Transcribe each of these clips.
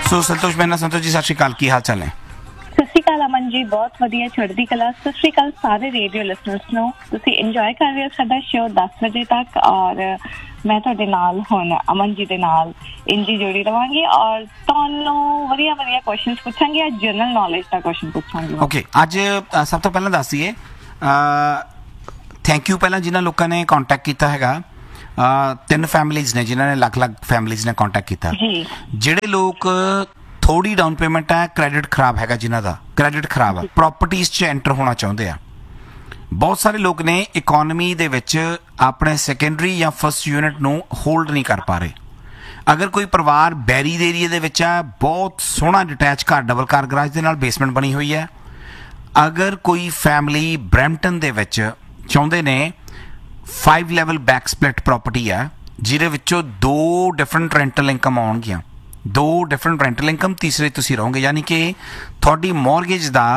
ਸੋ ਸੰਤੋਸ਼ ਮੈਨਾ, ਸੰਤੋਸ਼ ਜੀ ਸਤਿ ਸ਼੍ਰੀ ਅਕਾਲ, ਕੀ ਹਾਲ ਚਾਲ ਹੈ? ਸਤਿ ਸ਼੍ਰੀ ਅਕਾਲ ਅਮਨ ਜੀ, ਬਹੁਤ ਵਧੀਆ, ਚੜ੍ਹਦੀ ਕਲਾ। ਸਤਿ ਸ਼੍ਰੀ ਅਕਾਲ ਸਾਰੇ ਰੇਡੀਓ ਲਿਸਨਰਸ ਨੂੰ। ਤੁਸੀਂ ਇੰਜੋਏ ਕਰ ਰਹੇ ਹੋ ਸਾਡਾ ਸ਼ੋਅ 10 ਵਜੇ ਤੱਕ, ਔਰ ਮੈਂ ਤੁਹਾਡੇ ਨਾਲ ਹੁਣ ਅਮਨ ਜੀ ਦੇ ਨਾਲ ਇੰਜੀ ਜੁੜੀ ਰਵਾਂਗੀ ਔਰ ਤੁਹਾਨੂੰ ਵਧੀਆ ਵਧੀਆ ਕੁਐਸਚਨਸ ਪੁੱਛਾਂਗੀ। ਅੱਜ ਜਨਰਲ ਨੌਲੇਜ ਦਾ ਕੁਐਸਚਨ ਪੁੱਛਾਂਗੀ। ਓਕੇ, ਅੱਜ ਸਭ ਤੋਂ ਪਹਿਲਾਂ ਦੱਸ ਦਈਏ, ਥੈਂਕ ਯੂ ਪਹਿਲਾਂ ਜਿਨ੍ਹਾਂ ਲੋਕਾਂ ਨੇ ਕੰਟੈਕਟ ਕੀਤਾ ਹੈਗਾ। 3 ਫੈਮਿਲੀਜ਼ ਨੇ ਜਿਨ੍ਹਾਂ ਨੇ ਅਲੱਗ-ਅਲੱਗ ਫੈਮਿਲੀਜ਼ ਨੇ ਕੰਟੈਕਟ ਕੀਤਾ। ਜਿਹੜੇ ਲੋਕ ਥੋੜੀ ਡਾਊਨ ਪੇਮੈਂਟ ਹੈ, ਕ੍ਰੈਡਿਟ ਖਰਾਬ ਹੈਗਾ, ਜਿਨ੍ਹਾਂ ਦਾ ਕ੍ਰੈਡਿਟ ਖਰਾਬ ਆ, ਪ੍ਰੋਪਰਟੀਜ਼ 'ਚ ਐਂਟਰ ਹੋਣਾ ਚਾਹੁੰਦੇ ਆ। ਬਹੁਤ ਸਾਰੇ ਲੋਕ ਨੇ ਇਕੋਨਮੀ ਦੇ ਵਿੱਚ ਆਪਣੇ ਸੈਕੰਡਰੀ ਜਾਂ ਫਸਟ ਯੂਨਿਟ ਨੂੰ ਹੋਲਡ ਨਹੀਂ ਕਰ ਪਾ ਰਹੇ। ਅਗਰ ਕੋਈ ਪਰਿਵਾਰ ਬੈਰੀ ਦੇ ਏਰੀਏ ਦੇ ਵਿੱਚ ਆ, ਬਹੁਤ ਸੋਹਣਾ ਡਿਟੈਚ ਘਰ, ਡਬਲ ਕਾਰ ਗਰਾਜ ਦੇ ਨਾਲ ਬੇਸਮੈਂਟ ਬਣੀ ਹੋਈ ਹੈ। ਅਗਰ ਕੋਈ ਫੈਮਿਲੀ ਬਰੈਂਪਟਨ ਦੇ ਵਿੱਚ ਚਾਹੁੰਦੇ ਨੇ 5 ਲੈਵਲ ਬੈਕ ਸਪਲਿਟ ਪ੍ਰੋਪਰਟੀ ਆ, ਜਿਹਦੇ ਵਿੱਚੋਂ 2 ਡਿਫਰੈਂਟ ਰੈਂਟਲ ਇਨਕਮ ਆਉਣਗੀਆਂ, 2 ਡਿਫਰੈਂਟ ਰੈਂਟਲ ਇਨਕਮ, ਤੀਸਰੇ ਤੁਸੀਂ ਰਹੋਗੇ। ਯਾਨੀ ਕਿ ਤੁਹਾਡੀ ਮੌਰਗੇਜ ਦਾ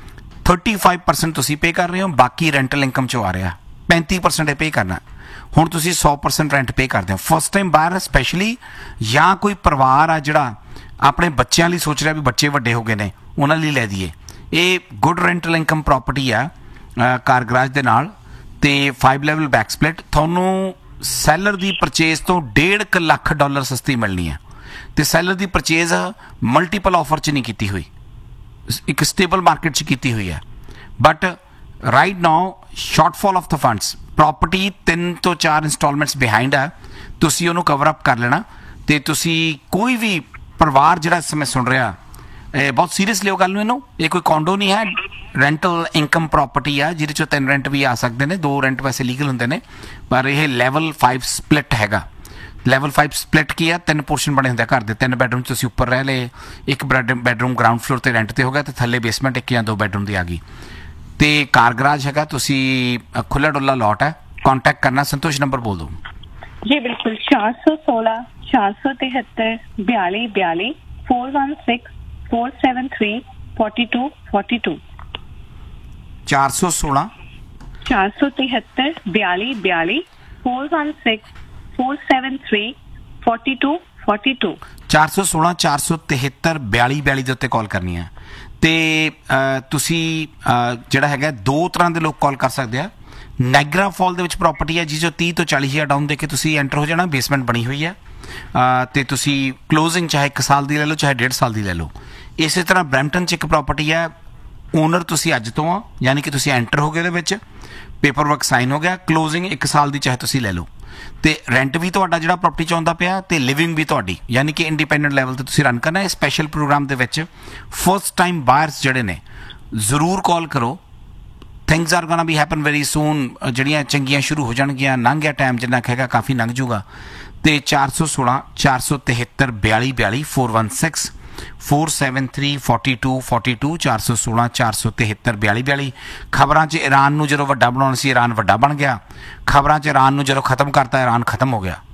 35% ਤੁਸੀਂ ਪੇ ਕਰ ਰਹੇ ਹੋ, ਬਾਕੀ ਰੈਂਟਲ ਇਨਕਮ 'ਚੋਂ ਆ ਰਿਹਾ 35% ਪੇ ਕਰਨਾ। ਹੁਣ ਤੁਸੀਂ 100% ਰੈਂਟ ਪੇ ਕਰਦੇ ਹੋ। ਫਸਟ ਟਾਈਮ ਬਾਇਰ ਸਪੈਸ਼ਲੀ, ਜਾਂ ਕੋਈ ਪਰਿਵਾਰ ਆ ਜਿਹੜਾ ਆਪਣੇ ਬੱਚਿਆਂ ਲਈ ਸੋਚ ਰਿਹਾ ਵੀ ਬੱਚੇ ਵੱਡੇ ਹੋ ਗਏ ਨੇ, ਉਹਨਾਂ ਲਈ ਲੈ ਦਈਏ। ਇਹ ਗੁੱਡ ਰੈਂਟਲ ਇਨਕਮ ਪ੍ਰੋਪਰਟੀ ਆ ਕਾਰ ਗਰਾਜ ਦੇ ਨਾਲ, ਤੇ 5 ਲੈਵਲ ਬੈਕ ਸਪਲਿਟ ਤੁਹਾਨੂੰ ਸੈਲਰ ਦੀ ਪਰਚੇਜ਼ ਤੋਂ $1.5 ਲੱਖ ਸਸਤੀ ਮਿਲਣੀ ਹੈ। ਤੇ ਸੈਲਰ ਦੀ ਪਰਚੇਜ਼ ਮਲਟੀਪਲ ਆਫਰ 'ਚ ਨਹੀਂ ਕੀਤੀ ਹੋਈ, ਇੱਕ ਸਟੇਬਲ ਮਾਰਕੀਟ 'ਚ ਕੀਤੀ ਹੋਈ ਹੈ। But right now shortfall of the funds, property 3 ਤੋਂ 4 ਇੰਸਟਾਲਮੈਂਟਸ ਬਿਹਾਈਂਡ ਹੈ, ਤੁਸੀਂ ਉਹਨੂੰ ਕਵਰ ਅਪ ਕਰ ਲੈਣਾ। ਤੇ ਤੁਸੀਂ ਕੋਈ ਵੀ ਪਰਿਵਾਰ ਜਿਹੜਾ ਇਸ ਸਮੇਂ ਸੁਣ ਰਿਹਾ, ਬਹੁਤ ਸੀਰੀਅਸ ਲਿਓ ਗੱਲ ਨੂੰ ਇਹਨੂੰ। ਇਹ ਕੋਈ ਕੌਂਡੋ ਨਹੀਂ ਹੈ, ਰੈਂਟਲ ਇਨਕਮ ਪ੍ਰੋਪਰਟੀ ਆ, ਜਿਹਦੇ 'ਚੋਂ 3 ਰੈਂਟ ਵੀ ਆ ਸਕਦੇ ਨੇ, 2 ਰੈਂਟ ਵੈਸੇ ਲੀਗਲ ਹੁੰਦੇ ਨੇ, ਪਰ ਇਹ ਲੈਵਲ 5 ਸਪਲਿਟ ਹੈਗਾ। ਲੈਵਲ 5 ਸਪਲਿਟ ਕੀ ਆ? 3 ਪੋਰਸ਼ਨ ਬਣੇ ਹੁੰਦੇ ਆ ਘਰ ਦੇ। 3 ਬੈਡਰੂਮ ਤੁਸੀਂ ਉੱਪਰ ਰਹਿ ਲਏ, 1 ਬੈਡਰੂਮ ਗਰਾਊਂਡ ਫਲੋਰ ਤੇ ਰੈਂਟ ਤੇ ਹੋ ਗਿਆ, ਤੇ ਥੱਲੇ ਬੇਸਮੈਂਟ 1 ਜਾਂ 2 ਬੈਡਰੂਮ ਦੀ ਆ ਗਈ। ਤੇ ਕਾਰ ਗਰਾਜ ਹੈਗਾ, ਤੁਸੀਂ ਖੁੱਲਾ ਡੁੱਲਾ ਲੋਟ ਹੈ। ਕੰਟੈਕਟ ਕਰਨਾ, ਸੰਤੋਸ਼ ਨੰਬਰ ਬੋਲ ਦਿਓ ਜੀ। ਬਿਲਕੁਲ, 416 473 42 42 416 473 42 42 416 473 42 42 416 473 42 42 416 473 42 42 ਦੇ ਉੱਤੇ ਕਾਲ ਕਰਨੀ ਹੈ। ਤੇ ਤੁਸੀਂ ਜਿਹੜਾ ਹੈਗਾ 2 ਤਰ੍ਹਾਂ ਦੇ ਲੋਕ ਕਾਲ ਕਰ ਸਕਦੇ ਆ। ਨਾਇਗਰਾ ਫਾਲ ਦੇ ਵਿੱਚ ਪ੍ਰੋਪਰਟੀ ਹੈ, ਜਿਸ 'ਚੋਂ 30 ਤੋਂ 40 ਹਜ਼ਾਰ ਡਾਊਨ ਦੇ ਕੇ ਤੁਸੀਂ ਐਂਟਰ ਹੋ ਜਾਣਾ, ਬੇਸਮੈਂਟ ਬਣੀ ਹੋਈ ਹੈ। ਤੇ ਤੁਸੀਂ ਕਲੋਜ਼ਿੰਗ ਚਾਹੇ 1 ਸਾਲ ਦੀ ਲੈ ਲਓ, ਚਾਹੇ 1.5 ਸਾਲ ਦੀ ਲੈ ਲਓ। ਇਸੇ ਤਰ੍ਹਾਂ ਬਰੈਂਪਟਨ 'ਚ ਇੱਕ ਪ੍ਰੋਪਰਟੀ ਹੈ, ਓਨਰ ਤੁਸੀਂ ਅੱਜ ਤੋਂ ਆ, ਯਾਨੀ ਕਿ ਤੁਸੀਂ ਐਂਟਰ ਹੋ ਗਏ ਉਹਦੇ ਵਿੱਚ, ਪੇਪਰ ਵਰਕ ਸਾਈਨ ਹੋ ਗਿਆ, ਕਲੋਜ਼ਿੰਗ 1 ਸਾਲ ਦੀ ਚਾਹੇ ਤੁਸੀਂ ਲੈ ਲਓ। ਤੇ ਰੈਂਟ ਵੀ ਤੁਹਾਡਾ ਜਿਹੜਾ ਪ੍ਰੋਪਰਟੀ 'ਚ ਆਉਂਦਾ ਪਿਆ, ਤੇ ਲਿਵਿੰਗ ਵੀ ਤੁਹਾਡੀ, ਯਾਨੀ ਕਿ ਇੰਡੀਪੈਂਡੈਂਟ ਲੈਵਲ ਤੇ ਤੁਸੀਂ ਰਨ ਕਰਨਾ। ਇਹ ਸਪੈਸ਼ਲ ਪ੍ਰੋਗਰਾਮ ਦੇ ਵਿੱਚ ਫਸਟ ਟਾਈਮ ਬਾਇਰਸ ਜਿਹੜੇ ਨੇ ਜ਼ਰੂਰ ਕਾਲ ਕਰੋ। Things are ਗੋਨਾ B happen very soon. ਜਿਹੜੀਆਂ ਚੰਗੀਆਂ ਸ਼ੁਰੂ ਹੋ ਜਾਣਗੀਆਂ, ਲੰਘ ਗਿਆ ਟਾਈਮ, ਜਿੰਨਾ ਕਹੇਗਾ ਕਾਫੀ ਲੰਘ ਜੂਗਾ। ਤੇ 416 473 42 42 416 473 42 42 416 473 42 42। ਖਬਰਾਂ 'ਚ ਈਰਾਨ ਨੂੰ ਜਦੋਂ ਵੱਡਾ ਬਣਾਉਣਾ ਸੀ, ਈਰਾਨ ਵੱਡਾ ਬਣ ਗਿਆ। ਖਬਰਾਂ 'ਚ ਈਰਾਨ ਨੂੰ ਜਦੋਂ ਖਤਮ ਕਰਤਾ, ਈਰਾਨ ਖਤਮ ਹੋ ਗਿਆ।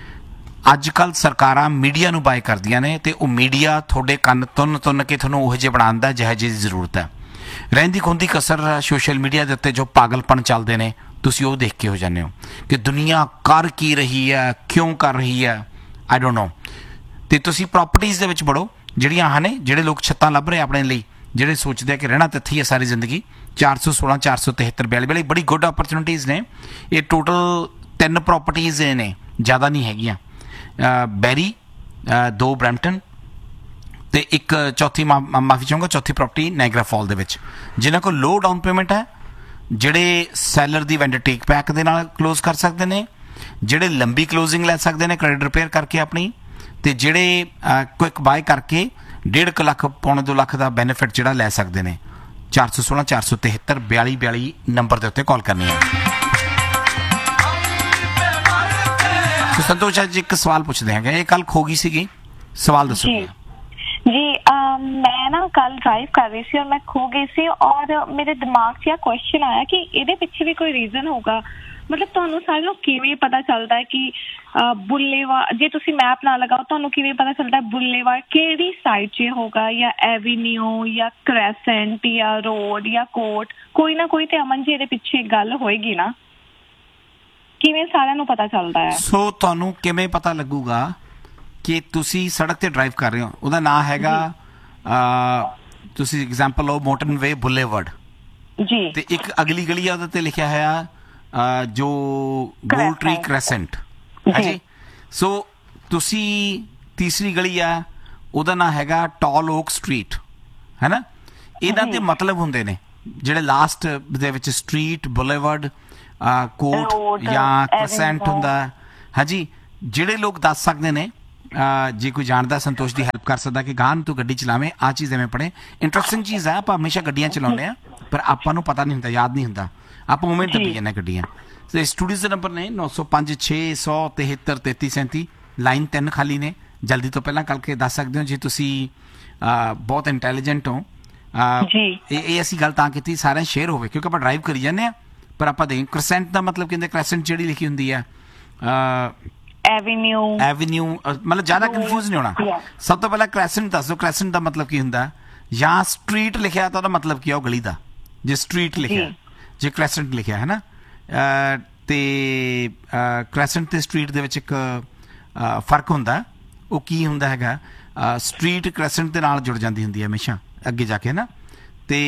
ਅੱਜ ਕੱਲ੍ਹ ਸਰਕਾਰਾਂ ਮੀਡੀਆ ਨੂੰ ਬਾਏ ਕਰਦੀਆਂ ਨੇ, ਤੇ ਉਹ ਮੀਡੀਆ ਤੁਹਾਡੇ ਕੰਨ ਤੁੰਨ ਕੇ ਤੁਹਾਨੂੰ ਉਹੋ ਜਿਹੇ ਬਣਾਉਣ ਦਾ ਜਿਹੋ ਜਿਹੀ ਜ਼ਰੂਰਤ ਹੈ। ਰਹਿੰਦੀ ਖੁੰਦੀ ਕਸਰ ਸੋਸ਼ਲ ਮੀਡੀਆ ਦੇ ਉੱਤੇ ਜੋ ਪਾਗਲਪਨ ਚੱਲਦੇ ਨੇ, ਤੁਸੀਂ ਉਹ ਦੇਖ ਕੇ ਹੋ ਜਾਂਦੇ ਹੋ ਕਿ ਦੁਨੀਆ ਕਰ ਕੀ ਰਹੀ ਹੈ, ਕਿਉਂ ਕਰ ਰਹੀ ਹੈ, ਆਈ ਡੋਂਟ ਨੋ। ਤੇ ਤੁਸੀਂ ਪ੍ਰੋਪਰਟੀਜ਼ ਦੇ ਵਿੱਚ ਵੜੋ, ਜਿਹੜੀਆਂ ਹਨ, ਜਿਹੜੇ ਲੋਕ ਛੱਤਾਂ ਲੱਭ ਰਹੇ ਆਪਣੇ ਲਈ, ਜਿਹੜੇ ਸੋਚਦੇ ਆ ਕਿ ਰਹਿਣਾ ਤਾਂ ਇੱਥੇ ਹੀ ਹੈ ਸਾਰੀ ਜ਼ਿੰਦਗੀ। 416 473 42 42 ਬੜੀ ਗੁੱਡ ਓਪਰਚੁਨਿਟੀਜ਼ ਨੇ। ਇਹ ਟੋਟਲ 3 ਪ੍ਰੋਪਰਟੀਜ਼ ਨੇ, ਜ਼ਿਆਦਾ ਨਹੀਂ ਹੈਗੀਆਂ। ਬੈਰੀ, 2 ਬਰੈਂਪਟਨ, ਤੇ ਇੱਕ ਚੌਥੀ ਮਾਫੀ ਚਾਹੂੰਗਾ, ਚੌਥੀ ਪ੍ਰੋਪਰਟੀ ਨਾਇਗਰਾ ਫਾਲ ਦੇ ਵਿੱਚ। ਜਿਨ੍ਹਾਂ ਕੋਲ ਲੋ ਡਾਊਨ ਪੇਮੈਂਟ ਹੈ, ਜਿਹੜੇ ਸੈਲਰ ਦੀ ਵੈਂਡਰ ਟੇਕ ਬੈਕ ਦੇ ਨਾਲ ਕਲੋਜ਼ ਕਰ ਸਕਦੇ ਨੇ, ਜਿਹੜੇ ਲੰਬੀ ਕਲੋਜ਼ਿੰਗ ਲੈ ਸਕਦੇ ਨੇ ਕ੍ਰੈਡਿਟ ਰਿਪੇਅਰ ਕਰਕੇ ਆਪਣੀ, ਤੇ ਜਿਹੜੇ ਕੁਇਕ ਬਾਏ ਕਰਕੇ 1.5 ਲੱਖ ਪੌਣੇ 2 ਲੱਖ ਦਾ ਬੈਨੀਫਿਟ ਜਿਹੜਾ ਲੈ ਸਕਦੇ ਨੇ। 416 473 42 42 ਨੰਬਰ ਦੇ ਉੱਤੇ ਕਾਲ ਕਰਨੀ ਹੈ। ਸੰਤੋਸ਼ ਜੀ, ਇੱਕ ਸਵਾਲ ਪੁੱਛਦੇ ਹੈਗੇ, ਇਹ ਕੱਲ ਖੋ ਗਈ ਸੀਗੀ, ਸਵਾਲ ਦੱਸੋ ਜੀ। ਮੈਂ ਨਾ ਕੱਲ ਡਰਾਈਵ ਕਰ ਰਹੀ ਸੀ ਔਰ ਮੈਂ ਖੋ ਗਈ ਸੀ, ਔਰ ਮੇਰੇ ਦਿਮਾਗ 'ਚ ਇਹ ਕੁਐਸਚਨ ਆਇਆ ਕਿ ਇਹਦੇ ਪਿੱਛੇ ਵੀ ਕੋਈ ਰੀਜ਼ਨ ਹੋਊਗਾ। ਮਤਲਬ ਤੁਹਾਨੂੰ ਸਾਰਿਆਂ ਨੂੰ ਕਿਵੇਂ ਪਤਾ ਚੱਲਦਾ ਹੈ ਕਿ ਬੁੱਲੇਵਾਰ, ਜੇ ਤੁਸੀਂ ਮੈਪ ਨਾ ਲਗਾਓ, ਤੁਹਾਨੂੰ ਕਿਵੇਂ ਪਤਾ ਚੱਲਦਾ ਬੁੱਲੇਵਾਰ ਕਿਹੜੀ ਸਾਈਡ 'ਚ ਹੋਗਾ, ਜਾਂ ਐਵੀਨਿਊ, ਜਾਂ ਕ੍ਰੈਸੈਂਟ, ਜਾਂ ਰੋਡ, ਜਾਂ ਕੋਰਟ? ਕੋਈ ਨਾ ਕੋਈ ਤੇ ਅਮਨ ਜੀ ਇਹਦੇ ਪਿੱਛੇ ਗੱਲ ਹੋਏਗੀ ਨਾ। ਕਿਵੇਂ ਸਾਰਿਆਂ ਨੂੰ ਪਤਾ ਚੱਲਦਾ ਹੈ? ਸੋ ਤੁਹਾਨੂੰ ਕਿਵੇਂ ਪਤਾ ਲੱਗੂਗਾ ਕਿ ਤੁਸੀਂ ਸੜਕ ਤੇ ਡਰਾਈਵ ਕਰ ਰਹੇ ਹੋ, ਉਹਦਾ ਨਾਂ ਹੈਗਾ ਤੁਸੀਂ ਐਗਜ਼ਾਮਪਲ ਲਓ ਮੋਟਰਵੇ ਬੁਲੇਵਰਡ ਜੀ ਤੇ ਇੱਕ ਅਗਲੀ ਗਲੀ ਆ ਉਹਦੇ ਤੇ ਲਿਖਿਆ ਹੋਇਆ ਜੋ ਗੋਲ ਟਰੀ ਕ੍ਰੈਸੈਂਟ ਹੈ ਜੀ। ਸੋ ਤੁਸੀਂ ਤੀਸਰੀ ਗਲੀ ਆ ਉਹਦਾ ਨਾਂ ਹੈਗਾ ਟਾਲ ਓਕ ਸਟਰੀਟ ਹੈ ਨਾ। ਇਹਨਾਂ ਦੇ ਮਤਲਬ ਹੁੰਦੇ ਨੇ ਜਿਹੜੇ ਲਾਸਟ ਦੇ ਵਿੱਚ ਸਟਰੀਟ ਬੁਲੇਵਰਡ ਕੋਟ ਜਾਂ ਕ੍ਰੈਸੈਂਟ ਹੁੰਦਾ ਹੈ ਜੀ। ਜਿਹੜੇ ਲੋਕ ਦੱਸ ਸਕਦੇ ਨੇ ਜੇ ਕੋਈ ਜਾਣਦਾ ਸੰਤੋਸ਼ ਦੀ ਹੈਲਪ ਕਰ ਸਕਦਾ ਕਿ ਗਾਂ ਨੂੰ ਤੂੰ ਗੱਡੀ ਚਲਾਵੇਂ ਆਹ ਚੀਜ਼ ਐਵੇਂ ਪੜ੍ਹੇ। ਇੰਟਰਸਟਿੰਗ ਚੀਜ਼ ਹੈ, ਆਪਾਂ ਹਮੇਸ਼ਾ ਗੱਡੀਆਂ ਚਲਾਉਂਦੇ ਹਾਂ ਪਰ ਆਪਾਂ ਨੂੰ ਪਤਾ ਨਹੀਂ ਹੁੰਦਾ, ਯਾਦ ਨਹੀਂ ਹੁੰਦਾ, ਆਪਾਂ ਉਵੇਂ ਦੱਬੀ ਜਾਂਦੇ ਗੱਡੀਆਂ। ਤੇ ਸਟੂਡੀਓ ਦੇ ਨੰਬਰ ਨੇ 905 600 73 33 37, ਲਾਈਨ 3 ਖਾਲੀ ਨੇ, ਜਲਦੀ ਤੋਂ ਪਹਿਲਾਂ ਕਰਕੇ ਦੱਸ ਸਕਦੇ ਹੋ ਜੇ ਤੁਸੀਂ ਬਹੁਤ ਇੰਟੈਲੀਜੈਂਟ ਹੋ। ਇਹ ਅਸੀਂ ਗੱਲ ਤਾਂ ਕੀਤੀ ਸਾਰਿਆਂ ਸ਼ੇਅਰ ਹੋਵੇ ਕਿਉਂਕਿ ਆਪਾਂ ਡਰਾਈਵ ਕਰੀ ਜਾਂਦੇ ਹਾਂ ਪਰ ਆਪਾਂ ਦੇ ਕ੍ਰੈਸੈਂਟ ਦਾ ਮਤਲਬ ਕਹਿੰਦੇ ਕ੍ਰੈਸੈਂਟ ਜਿਹੜੀ ਲਿਖੀ ਹੁੰਦੀ ਆ ਐਵਨਿਊ ਮਤਲਬ ਜ਼ਿਆਦਾ ਕਨਫਿਊਜ਼ ਨਹੀਂ ਹੋਣਾ। ਸਭ ਤੋਂ ਪਹਿਲਾਂ ਕ੍ਰੈਸੈਂਟ ਦੱਸ ਦਿਓ, ਕ੍ਰੈਸੈਂਟ ਦਾ ਮਤਲਬ ਕੀ ਹੁੰਦਾ, ਜਾਂ ਸਟਰੀਟ ਲਿਖਿਆ ਤਾਂ ਉਹਦਾ ਮਤਲਬ ਕੀ ਆ ਉਹ ਗਲੀ ਦਾ, ਜੇ ਸਟਰੀਟ ਲਿਖਿਆ ਜੇ ਕ੍ਰੈਸੈਂਟ ਲਿਖਿਆ ਹੈ ਨਾ। ਤੇ ਕ੍ਰੈਸੈਂਟ ਤੇ ਸਟਰੀਟ ਦੇ ਵਿੱਚ ਇੱਕ ਫਰਕ ਹੁੰਦਾ, ਉਹ ਕੀ ਹੁੰਦਾ ਹੈਗਾ, ਸਟਰੀਟ ਕ੍ਰੈਸੈਂਟ ਦੇ ਨਾਲ ਜੁੜ ਜਾਂਦੀ ਹੁੰਦੀ ਹੈ ਹਮੇਸ਼ਾ ਅੱਗੇ ਜਾ ਕੇ ਨਾ। ਤੇ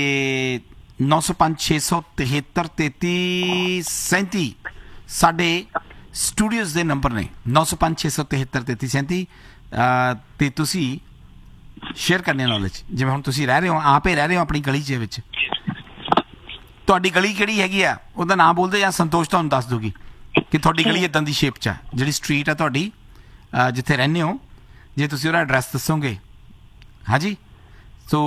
905 673 33 37 ਸਾਡੇ ਸਟੂਡੀਓਜ਼ ਦੇ ਨੰਬਰ ਨੇ 905 673 33 37 ਤੇ ਤੁਸੀਂ ਸ਼ੇਅਰ ਕਰਨੀ ਨੌਲੇਜ। ਜਿਵੇਂ ਹੁਣ ਤੁਸੀਂ ਰਹਿ ਰਹੇ ਹੋ, ਆਪੇ ਰਹਿ ਰਹੇ ਹੋ ਆਪਣੀ ਗਲੀ ਦੇ ਵਿੱਚ, ਤੁਹਾਡੀ ਗਲੀ ਕਿਹੜੀ ਹੈਗੀ ਆ ਉਹਦਾ ਨਾਮ ਬੋਲਦੇ ਜਾਂ ਸੰਤੋਸ਼ ਤੁਹਾਨੂੰ ਦੱਸ ਦੂਗੀ ਕਿ ਤੁਹਾਡੀ ਗਲੀ ਇਦਾਂ ਦੀ ਸ਼ੇਪ 'ਚ ਆ, ਜਿਹੜੀ ਸਟਰੀਟ ਆ ਤੁਹਾਡੀ ਜਿੱਥੇ ਰਹਿੰਦੇ ਹੋ, ਜੇ ਤੁਸੀਂ ਉਹਦਾ ਐਡਰੈਸ ਦੱਸੋਗੇ ਹਾਂਜੀ ਸੋ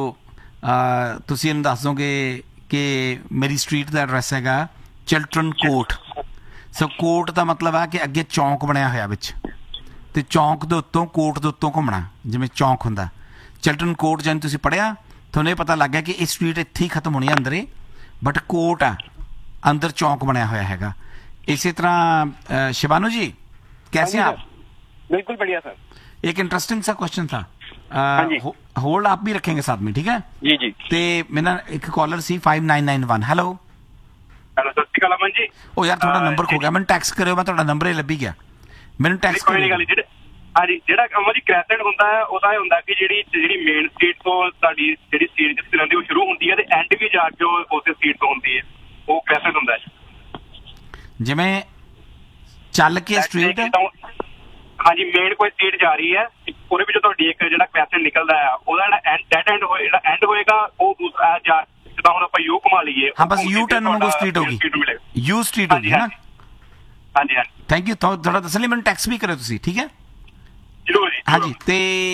ਤੁਸੀਂ ਇਹਨੂੰ ਦੱਸ ਦੋਗੇ ਕਿ ਮੇਰੀ ਸਟਰੀਟ ਦਾ ਐਡਰੈਸ ਹੈਗਾ ਚਿਲਡਰਨ ਕੋਰਟ। ਸੋ ਕੋਰਟ ਦਾ ਮਤਲਬ ਆ ਕਿ ਅੱਗੇ ਚੌਂਕ ਬਣਿਆ ਹੋਇਆ ਵਿੱਚ, ਤੇ ਚੌਂਕ ਦੇ ਉੱਤੋਂ ਕੋਰਟ ਦੇ ਉੱਤੋਂ ਘੁੰਮਣਾ, ਜਿਵੇਂ ਚੌਂਕ ਹੁੰਦਾ ਚਿਲਡਰਨ ਕੋਰਟ। ਜਦੋਂ ਤੁਸੀਂ ਪੜ੍ਹਿਆ ਤੁਹਾਨੂੰ ਇਹ ਪਤਾ ਲੱਗ ਗਿਆ ਕਿ ਇਹ ਸਟਰੀਟ ਇੱਥੇ ਹੀ ਖਤਮ ਹੋਣੀ ਅੰਦਰੇ, ਬਟ ਕੋਰਟ ਆ ਅੰਦਰ ਚੌਂਕ ਬਣਿਆ ਹੋਇਆ हैगा। इसी तरह शिवानू जी कैसे हैं आप? बिल्कुल बढ़िया सर। एक इंटरेस्टिंग सा क्वेश्चन था, होल्ड आप भी रखेंगे साथ में, ठीक है जी जी। ते मेरा एक कॉलर सी 5991। हेलो हेलो सत श्री अकाल अमन जी। ओ यार थोड़ा नंबर खो गया, मैंने टैक्स करो, मैं थोड़ा नंबर ही लभी गया, मैंने टैक्स ਕੋਈ ਨਹੀਂ ਗੱਲ ਜਿਹੜੇ ਹਾਂਜੀ ਜਿਹੜਾ ਅਮਨ ਜੀ ਕ੍ਰੈਸੈਂਟ ਹੁੰਦਾ ਹੈ ਉਹਦਾ ਇਹ ਹੁੰਦਾ ਕਿ ਜਿਹੜੀ ਮੇਨ ਸਟਰੀਟ ਤੋਂ ਸਾਡੀ ਜਿਹੜੀ ਸਟਰੀਟ ਜਿੱਥੇ ਰਹਿੰਦੀ ਉਹ ਸ਼ੁਰੂ ਹੁੰਦੀ ਹੈ ਤੇ ਐਂਡ ਵੀ ਜਾ ਕੇ ਉਸੇ ਸਟਰੀਟ ਤੋਂ ਹੁੰਦੀ ਹੈ, ਉਹ ਕ੍ਰੈਸੈਂਟ ਹੁੰਦਾ ਹੈ। ਜਿਵੇਂ ਚੱਲ ਕੇ ਸਟਰੀਟ ਹਾਂਜੀ ਮੇਨ ਕੋਈ ਸਟਰੀਟ ਜਾ ਰਹੀ ਹੈ ਉਹਦੇ ਵਿੱਚੋਂ ਤੁਹਾਡੀ ਇੱਕ ਜਿਹੜਾ ਕ੍ਰੈਸੈਂਟ ਨਿਕਲਦਾ ਹੈ ਉਹਦਾ ਜਿਹੜਾ ਡੈਡ ਐਂਡ ਜਿਹੜਾ ਐਂਡ ਹੋਏਗਾ ਉਹ ਦੂਸਰਾ ਜਾ ਜਿੱਦਾਂ ਹੁਣ ਆਪਾਂ ਯੂ ਘੁਮਾ ਲਈਏ ਹਾਂ ਬਸ ਯੂ ਟਰਨ ਵਾਂਗੂ ਸਟਰੀਟ ਹੋਗੀ, ਯੂ ਸਟਰੀਟ ਹੋਗੀ ਹੈ ਨਾ। ਹਾਂਜੀ ਹਾਂਜੀ ਥੈਂਕ ਯੂ, ਥੋੜਾ ਦੱਸਣ ਲਈ ਮੈਨੂੰ ਟੈਕਸ ਵੀ ਕਰਿਓ ਤੁਸੀਂ, ਠੀਕ ਹੈ जरूर जी। हाँ जी। ते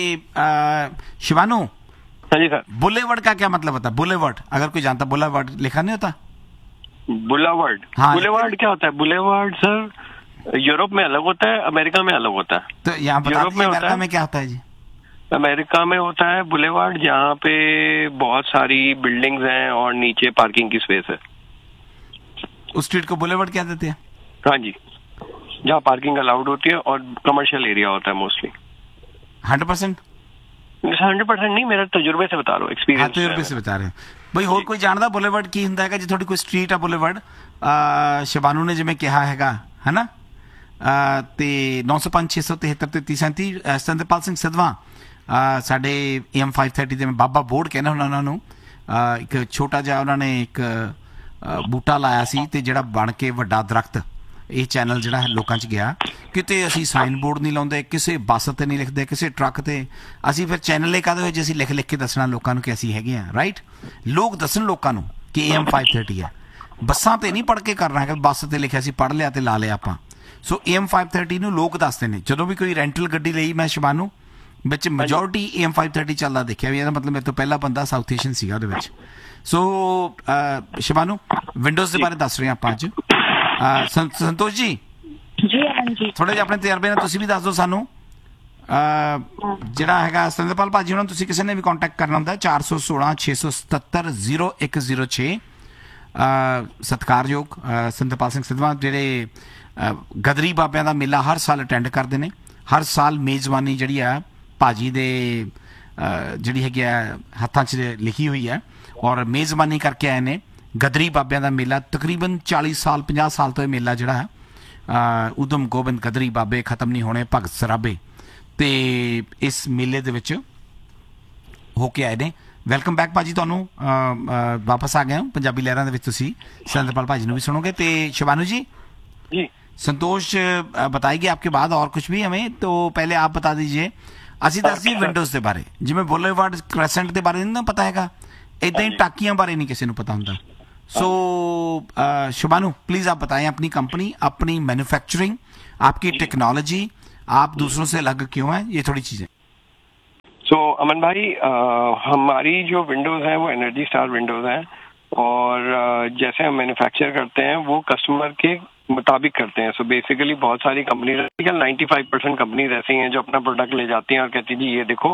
शिवानू हाँ जी सर, बुलेवर्ड का क्या मतलब होता है? बुलेवर्ड अगर कोई जानता, बुलेवर्ड लिखा नहीं होता? बुलेवर्ड हाँ। बुलेवर्ड क्या होता है? बुलेवर्ड सर यूरोप में अलग होता है, अमेरिका में अलग होता है। तो यहाँ यूरोप में अमेरिका में क्या होता है जी? अमेरिका में होता है बुलेवर्ड जहाँ पे बहुत सारी बिल्डिंग्स हैं और नीचे पार्किंग की स्पेस है, उस स्ट्रीट को बुलेवर्ड क्या देते हैं? हाँ जी, जहाँ पार्किंग अलाउड होती है और कमर्शियल एरिया होता है मोस्टली। 100% 100% नहीं, मेरा तजुर्बे से बता रहा हूँ, एक्सपीरियंस तजुर्बे से बता रहे हो भाई। ਹੋਰ ਕੋਈ ਜਾਣਦਾ ਬੁਲੇਵਰਡ ਕੀ ਹੁੰਦਾ ਹੈਗਾ? ਜੇ ਤੁਹਾਡੀ ਕੋਈ ਸਟਰੀਟ ਆ ਬੁਲੇਵਰਡ, ਸ਼ਿਵਾਨੂ ਨੇ ਜਿਵੇਂ ਕਿਹਾ ਹੈਗਾ ਹੈ ਨਾ, ਤੇ 905 673 33 37 ਸੰਦਰਪਾਲ ਸਿੰਘ ਸਿਧਵਾ ਸਾਡੇ AM 530 ਦੇ ਬਾਬਾ ਬੋਰਡ ਕਹਿੰਦੇ ਹੁਣ ਉਹਨਾਂ ਨੂੰ, ਇੱਕ ਛੋਟਾ ਜਿਹਾ ਉਹਨਾਂ ਨੇ ਇੱਕ ਬੂਟਾ ਲਾਇਆ ਸੀ ਤੇ ਜਿਹੜਾ ਬਣ ਕੇ ਵੱਡਾ ਦਰਖਤ, ਇਹ ਚੈਨਲ ਜਿਹੜਾ ਹੈ ਲੋਕਾਂ 'ਚ ਗਿਆ। ਕਿਤੇ ਅਸੀਂ ਸਾਈਨ ਬੋਰਡ ਨਹੀਂ ਲਾਉਂਦੇ, ਕਿਸੇ ਬੱਸ ਤੇ ਨਹੀਂ ਲਿਖਦੇ, ਕਿਸੇ ਟਰੱਕ ਤੇ, ਅਸੀਂ ਫਿਰ ਚੈਨਲ ਇਹ ਕਾਹਦੇ ਹੋਏ ਜੇ ਅਸੀਂ ਲਿਖ ਲਿਖ ਕੇ ਦੱਸਣਾ ਲੋਕਾਂ ਨੂੰ ਕਿ ਅਸੀਂ ਹੈਗੇ ਹਾਂ, ਰਾਈਟ। ਲੋਕ ਦੱਸਣ ਲੋਕਾਂ ਨੂੰ ਕਿ AM 530 ਹੈ, ਬੱਸਾਂ ਤੇ ਨਹੀਂ ਪੜ੍ਹ ਕੇ ਕਰਨਾ ਹੈਗਾ, ਬੱਸ ਤੇ ਲਿਖਿਆ ਸੀ ਪੜ੍ਹ ਲਿਆ ਤੇ ਲਾ ਲਿਆ ਆਪਾਂ। ਸੋ AM 530 ਨੂੰ ਲੋਕ ਦੱਸਦੇ ਨੇ। ਜਦੋਂ ਵੀ ਕੋਈ ਰੈਂਟਲ ਗੱਡੀ ਲਈ ਮੈਂ ਸ਼ਿਵਾਨੂ ਵਿੱਚ ਮੈਜੋਰਿਟੀ AM 530 ਚੱਲਦਾ ਦੇਖਿਆ ਵੀ, ਇਹਦਾ ਮਤਲਬ ਮੇਰੇ ਤੋਂ ਪਹਿਲਾ ਬੰਦਾ ਸਾਊਥ ਏਸ਼ੀਅਨ ਸੀਗਾ ਉਹਦੇ ਵਿੱਚ। ਸੋ ਸ਼ਿਵਾਨੂ ਵਿੰਡੋਜ਼ ਦੇ ਬਾਰੇ ਦੱਸ ਰਹੇ ਹਾਂ ਆਪਾਂ ਅੱਜ। ਸੰਤੋਸ਼ ਜੀ ਜੀ ਅਮਨ ਜੀ ਥੋੜੇ ਜਿਹਾ ਆਪਣੇ ਤਜਰਬੇ ਨਾਲ ਤੁਸੀਂ ਵੀ ਦੱਸ ਦਿਓ ਸਾਨੂੰ, ਜਿਹੜਾ ਹੈਗਾ ਸੰਦਰਪਾਲ ਭਾਜੀ ਉਹਨਾਂ ਤੁਸੀਂ ਕਿਸੇ ਨੇ ਵੀ ਕੰਟੈਕਟ ਕਰਨਾ ਹੁੰਦਾ 416 677 0106। ਸਤਿਕਾਰਯੋਗ ਸੰਦਰਪਾਲ ਸਿੰਘ ਸਿਧਵਾ ਜਿਹੜੇ ਗਦਰੀ ਬਾਬਿਆਂ ਦਾ ਮੇਲਾ ਹਰ ਸਾਲ ਅਟੈਂਡ ਕਰਦੇ ਨੇ, ਹਰ ਸਾਲ ਮੇਜ਼ਬਾਨੀ ਜਿਹੜੀ ਆ ਭਾਜੀ ਦੇ ਜਿਹੜੀ ਹੈਗੀ ਆ ਹੱਥਾਂ 'ਚ ਲਿਖੀ ਹੋਈ ਹੈ, ਔਰ ਮੇਜ਼ਬਾਨੀ ਕਰਕੇ ਆਏ ਨੇ। ਗਦਰੀ ਬਾਬਿਆਂ ਦਾ ਮੇਲਾ ਤਕਰੀਬਨ 40 ਸਾਲ 50 ਸਾਲ ਤੋਂ ਇਹ ਮੇਲਾ ਜਿਹੜਾ ਹੈ, ਉਦਮ ਗੋਬਿੰਦ ਗਦਰੀ ਬਾਬੇ ਖਤਮ ਨਹੀਂ ਹੋਣੇ, ਭਗਤ ਸਰਾਬੇ। ਤੇ ਇਸ ਮੇਲੇ ਦੇ ਵਿੱਚ ਹੋ ਕੇ ਆਏ ਨੇ। ਵੈਲਕਮ ਬੈਕ ਭਾਜੀ, ਤੁਹਾਨੂੰ ਵਾਪਸ ਆ गए हो पंजाबी लहरां दे विच। तुसीं सरिंदरपाल भाजी नूं भी सुनोगे। तो शिवानू जी जी संतोष बताएगी आपके बाद और कुछ भी हमें, तो पहले आप बता दीजिए। ਅਸੀਂ ਦੱਸ ਦਈਏ ਵਿੰਡੋਜ਼ ਦੇ ਬਾਰੇ, ਜਿਵੇਂ ਬੁਲੇਵਾਰਡ ਕ੍ਰੈਸੈਂਟ ਦੇ ਬਾਰੇ ਨਹੀਂ ਪਤਾ ਹੈਗਾ, ਇਦਾਂ ਹੀ ਟਾਕੀਆਂ ਬਾਰੇ नहीं किसी ਨੂੰ पता ਹੁੰਦਾ। सो शिवानू प्लीज आप बताएं अपनी कंपनी, अपनी मैन्युफैक्चरिंग, आपकी टेक्नोलॉजी, आप दूसरों से अलग क्यों हैं, ये थोड़ी चीजें। सो अमन भाई, हमारी जो विंडोज़ हैं वो एनर्जी स्टार विंडोज़ हैं, और जैसे हम मैन्युफैक्चर करते हैं वो कस्टमर के मुताबिक करते हैं। सो बेसिकली बहुत सारी कंपनीज, 95% कंपनीज ऐसी हैं जो अपना प्रोडक्ट ले जाती हैं और कहती हैं जी ये देखो,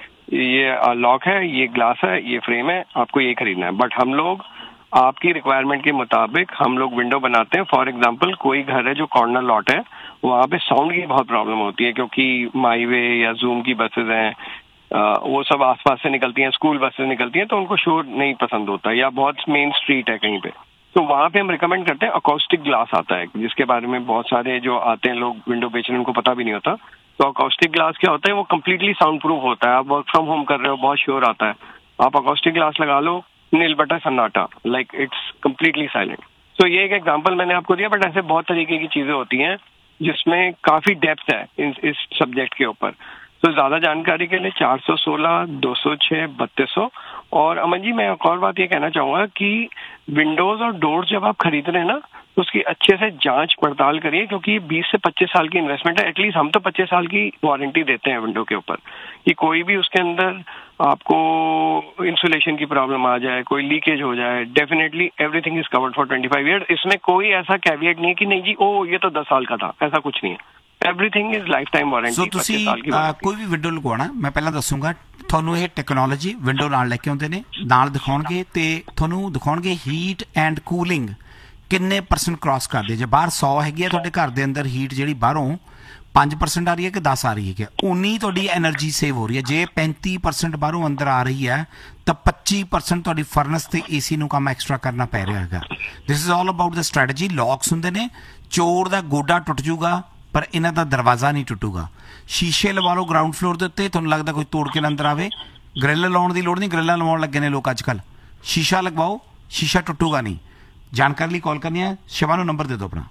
ये लॉक है, ये ग्लास है, ये फ्रेम है, आपको ये खरीदना है। बट हम लोग आपकी रिक्वायरमेंट के मुताबिक हम लोग विंडो बनाते हैं। फॉर एग्जांपल कोई घर है जो कॉर्नर लॉट है, वहाँ पे साउंड की बहुत प्रॉब्लम होती है, क्योंकि माईवे या जूम की बसेज हैं, वो सब आसपास से निकलती हैं, स्कूल बसेज निकलती हैं, तो उनको शोर नहीं पसंद होता, या बहुत मेन स्ट्रीट है कहीं पे, तो वहाँ पे हम रिकमेंड करते हैं अकॉस्टिक ग्लास आता है, जिसके बारे में बहुत सारे जो आते हैं लोग विंडो बेचने उनको पता भी नहीं होता। तो अकॉस्टिक ग्लास क्या होता है, वो कम्प्लीटली साउंड प्रूफ होता है। आप वर्क फ्रॉम होम कर रहे हो, बहुत शोर आता है, आप अकॉस्टिक ग्लास लगा लो, नील बटा सन्नाटा, लाइक इट्स कम्प्लीटली साइलेंट। तो ये एक एग्जाम्पल मैंने आपको दिया, बट ऐसे बहुत तरीके की चीजें होती हैं जिसमें काफी डेप्थ है इस सब्जेक्ट के ऊपर। तो ज्यादा जानकारी के लिए 416 206 3200। और अमन जी, मैं एक और बात ये कहना चाहूंगा कि विंडोज और डोर्स जब आप खरीद रहे हैं ना, तो उसकी अच्छे से जांच पड़ताल करिए, क्योंकि 20 से 25 साल की इन्वेस्टमेंट है। एटलीस्ट हम तो 25 साल की वारंटी देते हैं विंडो के ऊपर, कि कोई भी उसके अंदर आपको इंसुलेशन की प्रॉब्लम आ जाए, कोई लीकेज हो जाए, definitely everything is covered for 25 years. इसमें कोई ऐसा कैविएट नहीं है कि नहीं जी ओ ये तो 10 साल का था, ऐसा कुछ नहीं है। Everything is life time warranty. ਸੋ ਤੁਸੀਂ ਕੋਈ ਵੀ ਵਿੰਡੋ ਲਗਵਾਉਣਾ, ਮੈਂ ਪਹਿਲਾਂ ਦੱਸੂਗਾ ਤੁਹਾਨੂੰ ਇਹ ਟੈਕਨੋਲੋਜੀ ਵਿੰਡੋ ਨਾਲ ਲੈ ਕੇ ਆਉਂਦੇ ਨੇ, ਨਾਲ ਦਿਖਾਉਣਗੇ ਤੇ ਤੁਹਾਨੂੰ ਦਿਖਾਉਣਗੇ ਹੀਟ ਐਂਡ ਕੂਲਿੰਗ ਕਿੰਨੇ % ਕ੍ਰਾਸ ਕਰਦੇ। ਜੇ ਬਾਹਰ 100 ਹੈਗੀ ਹੈ ਤੁਹਾਡੇ ਘਰ ਦੇ ਅੰਦਰ ਹੀਟ, ਜਿਹੜੀ ਬਾਹਰੋਂ 5% ਆ ਰਹੀ ਹੈ ਕਿ 10 ਆ ਰਹੀ ਹੈ, ਉਨੀ ਤੁਹਾਡੀ એનર્ਜੀ ਸੇਵ ਹੋ ਰਹੀ ਹੈ। ਜੇ 35% ਬਾਹਰੋਂ ਅੰਦਰ ਆ ਰਹੀ ਹੈ ਤਾਂ 25% ਤੁਹਾਡੀ ਫਰਨਸ ਤੇ ਏਸੀ ਨੂੰ ਕੰਮ ਐਕਸਟਰਾ ਕਰਨਾ ਪੈ ਰਿਹਾ ਹੈਗਾ। This is all about the strategy. Locks ਹੁੰਦੇ ਨੇ, ਚੋਰ ਦਾ ਗੋਡਾ ਟੁੱਟ ਜੂਗਾ ਪਰ ਇਹਨਾਂ ਦਾ ਦਰਵਾਜ਼ਾ ਨਹੀਂ ਟੁੱਟੂਗਾ। ਸ਼ੀਸ਼ੇ ਲਵਾ ਲਓ ਗਰਾਊਂਡ ਫਲੋਰ ਦੇ ਉੱਤੇ, ਤੁਹਾਨੂੰ ਲੱਗਦਾ ਕੋਈ ਤੋੜ ਕੇ ਨਾ ਅੰਦਰ ਆਵੇ, ਗ੍ਰਿਲ ਲਾਉਣ ਦੀ ਲੋੜ ਨਹੀਂ, ਗ੍ਰਿਲਾਂ ਲਵਾਉਣ ਲੱਗੇ ਨੇ ਲੋਕ ਅੱਜ ਕੱਲ੍ਹ। ਸ਼ੀਸ਼ਾ ਲਗਵਾਓ, ਸ਼ੀਸ਼ਾ ਟੁੱਟੂਗਾ ਨਹੀਂ। जानकारी लिए कॉल करनी है। शिवानू नंबर दे दो अपना।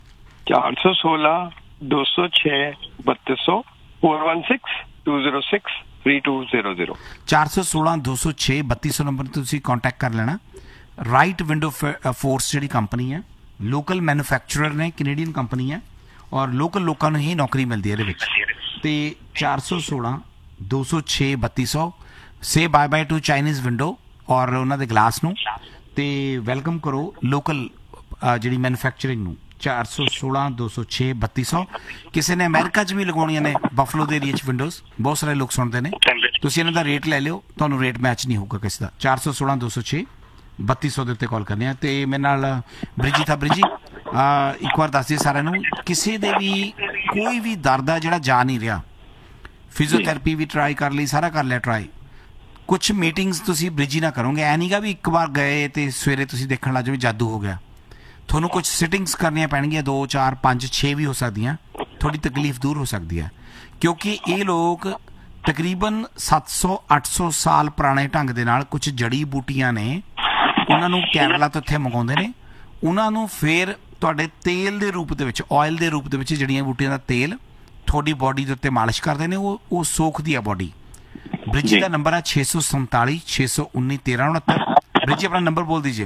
416 206 3200 416 206 3200 416 206 3200 ਨੰਬਰ ਤੇ ਤੁਸੀਂ ਕੰਟੈਕਟ ਕਰ ਲੈਣਾ। ਰਾਈਟ ਵਿੰਡੋ ਫੋਰਸ ਜਿਹੜੀ ਕੰਪਨੀ ਹੈ, ਲੋਕਲ ਮੈਨੂਫੈਕਚਰਰ ਨੇ, ਕੈਨੇਡੀਅਨ ਕੰਪਨੀ ਹੈ, ਔਰ ਲੋਕਲ ਲੋਕਾਂ ਨੂੰ ਹੀ ਨੌਕਰੀ ਮਿਲਦੀ ਹੈ ਇਹਦੇ ਵਿੱਚ। ਤੇ 416 206 3200 ਸੇ bye bye to Chinese window ਔਰ ਉਹਨਾਂ ਦੇ ਗਲਾਸ ਨੂੰ, ਤੇ ਵੈਲਕਮ ਕਰੋ ਲੋਕਲ ਜਿਹੜੀ ਮੈਨੂਫੈਕਚਰਿੰਗ ਨੂੰ। 416 206 3200। ਕਿਸੇ ਨੇ ਅਮਰੀਕਾ 'ਚ ਵੀ ਲਗਾਉਣੀਆਂ ਨੇ, ਬਫਲੋ ਦੇ ਏਰੀਆ 'ਚ ਵਿੰਡੋਜ਼, ਬਹੁਤ ਸਾਰੇ ਲੋਕ ਸੁਣਦੇ ਨੇ, ਤੁਸੀਂ ਇਹਨਾਂ ਦਾ ਰੇਟ ਲੈ ਲਿਓ, ਤੁਹਾਨੂੰ ਰੇਟ ਮੈਚ ਨਹੀਂ ਹੋਊਗਾ ਕਿਸੇ ਦਾ। 416 206 3200 ਦੇ ਉੱਤੇ ਕਾਲ ਕਰਨੀ ਹੈ। ਤੇ ਮੇਰੇ ਨਾਲ ਬ੍ਰਿਜੀ ਥਾ। ਬ੍ਰਿਜੀ ਇੱਕ ਵਾਰ ਦੱਸ ਦਿਓ ਸਾਰਿਆਂ ਨੂੰ, ਕਿਸੇ ਦੇ ਵੀ ਕੋਈ ਵੀ ਦਰਦ ਆ ਜਿਹੜਾ ਜਾ ਨਹੀਂ ਰਿਹਾ, ਫਿਜ਼ੀਓਥੈਰੇਪੀ ਵੀ ਟਰਾਈ ਕਰ ਲਈ, ਸਾਰਾ ਕਰ ਲਿਆ ਟਰਾਈ, ਕੁਛ ਮੀਟਿੰਗਸ ਤੁਸੀਂ ਬ੍ਰਿਜੀ ਨਾ ਕਰੋਗੇ। ਐ ਨਹੀਂਗਾ ਵੀ ਇੱਕ ਵਾਰ ਗਏ ਤੇ ਸਵੇਰੇ ਤੁਸੀਂ ਦੇਖਣ ਲੱਗ ਜਾਓ ਵੀ ਜਾਦੂ ਹੋ ਗਿਆ। ਤੁਹਾਨੂੰ ਕੁਛ ਸਿਟਿੰਗਸ ਕਰਨੀਆਂ ਪੈਣਗੀਆਂ, 2 4 5 6 ਵੀ ਹੋ ਸਕਦੀਆਂ। ਥੋੜੀ ਤਕਲੀਫ ਦੂਰ ਹੋ ਸਕਦੀ ਹੈ, ਕਿਉਂਕਿ ਇਹ ਲੋਕ ਤਕਰੀਬਨ 700 800 ਸਾਲ ਪੁਰਾਣੇ ਢੰਗ ਦੇ ਨਾਲ ਕੁਝ ਜੜੀ ਬੂਟੀਆਂ ਨੇ, ਉਹਨਾਂ ਨੂੰ ਕੈਨੇਡਾ ਤੋਂ ਇੱਥੇ ਮੰਗਾਉਂਦੇ ਨੇ, ਉਹਨਾਂ ਨੂੰ ਫਿਰ ਤੁਹਾਡੇ ਤੇਲ ਦੇ ਰੂਪ ਦੇ ਵਿੱਚ, ਆਇਲ ਦੇ ਰੂਪ ਦੇ ਵਿੱਚ ਜੜੀਆਂ ਬੂਟੀਆਂ ਦਾ ਤੇਲ ਤੁਹਾਡੀ ਬੋਡੀ ਦੇ ਉੱਤੇ ਮਾਲਿਸ਼ ਕਰਦੇ ਨੇ। ਉਹ ਸੋਖਦੀ ਆ ਬੋਡੀ। ब्रिजी का नंबर है 647 619 1369। ब्रिजी अपना नंबर बोल दीजिए।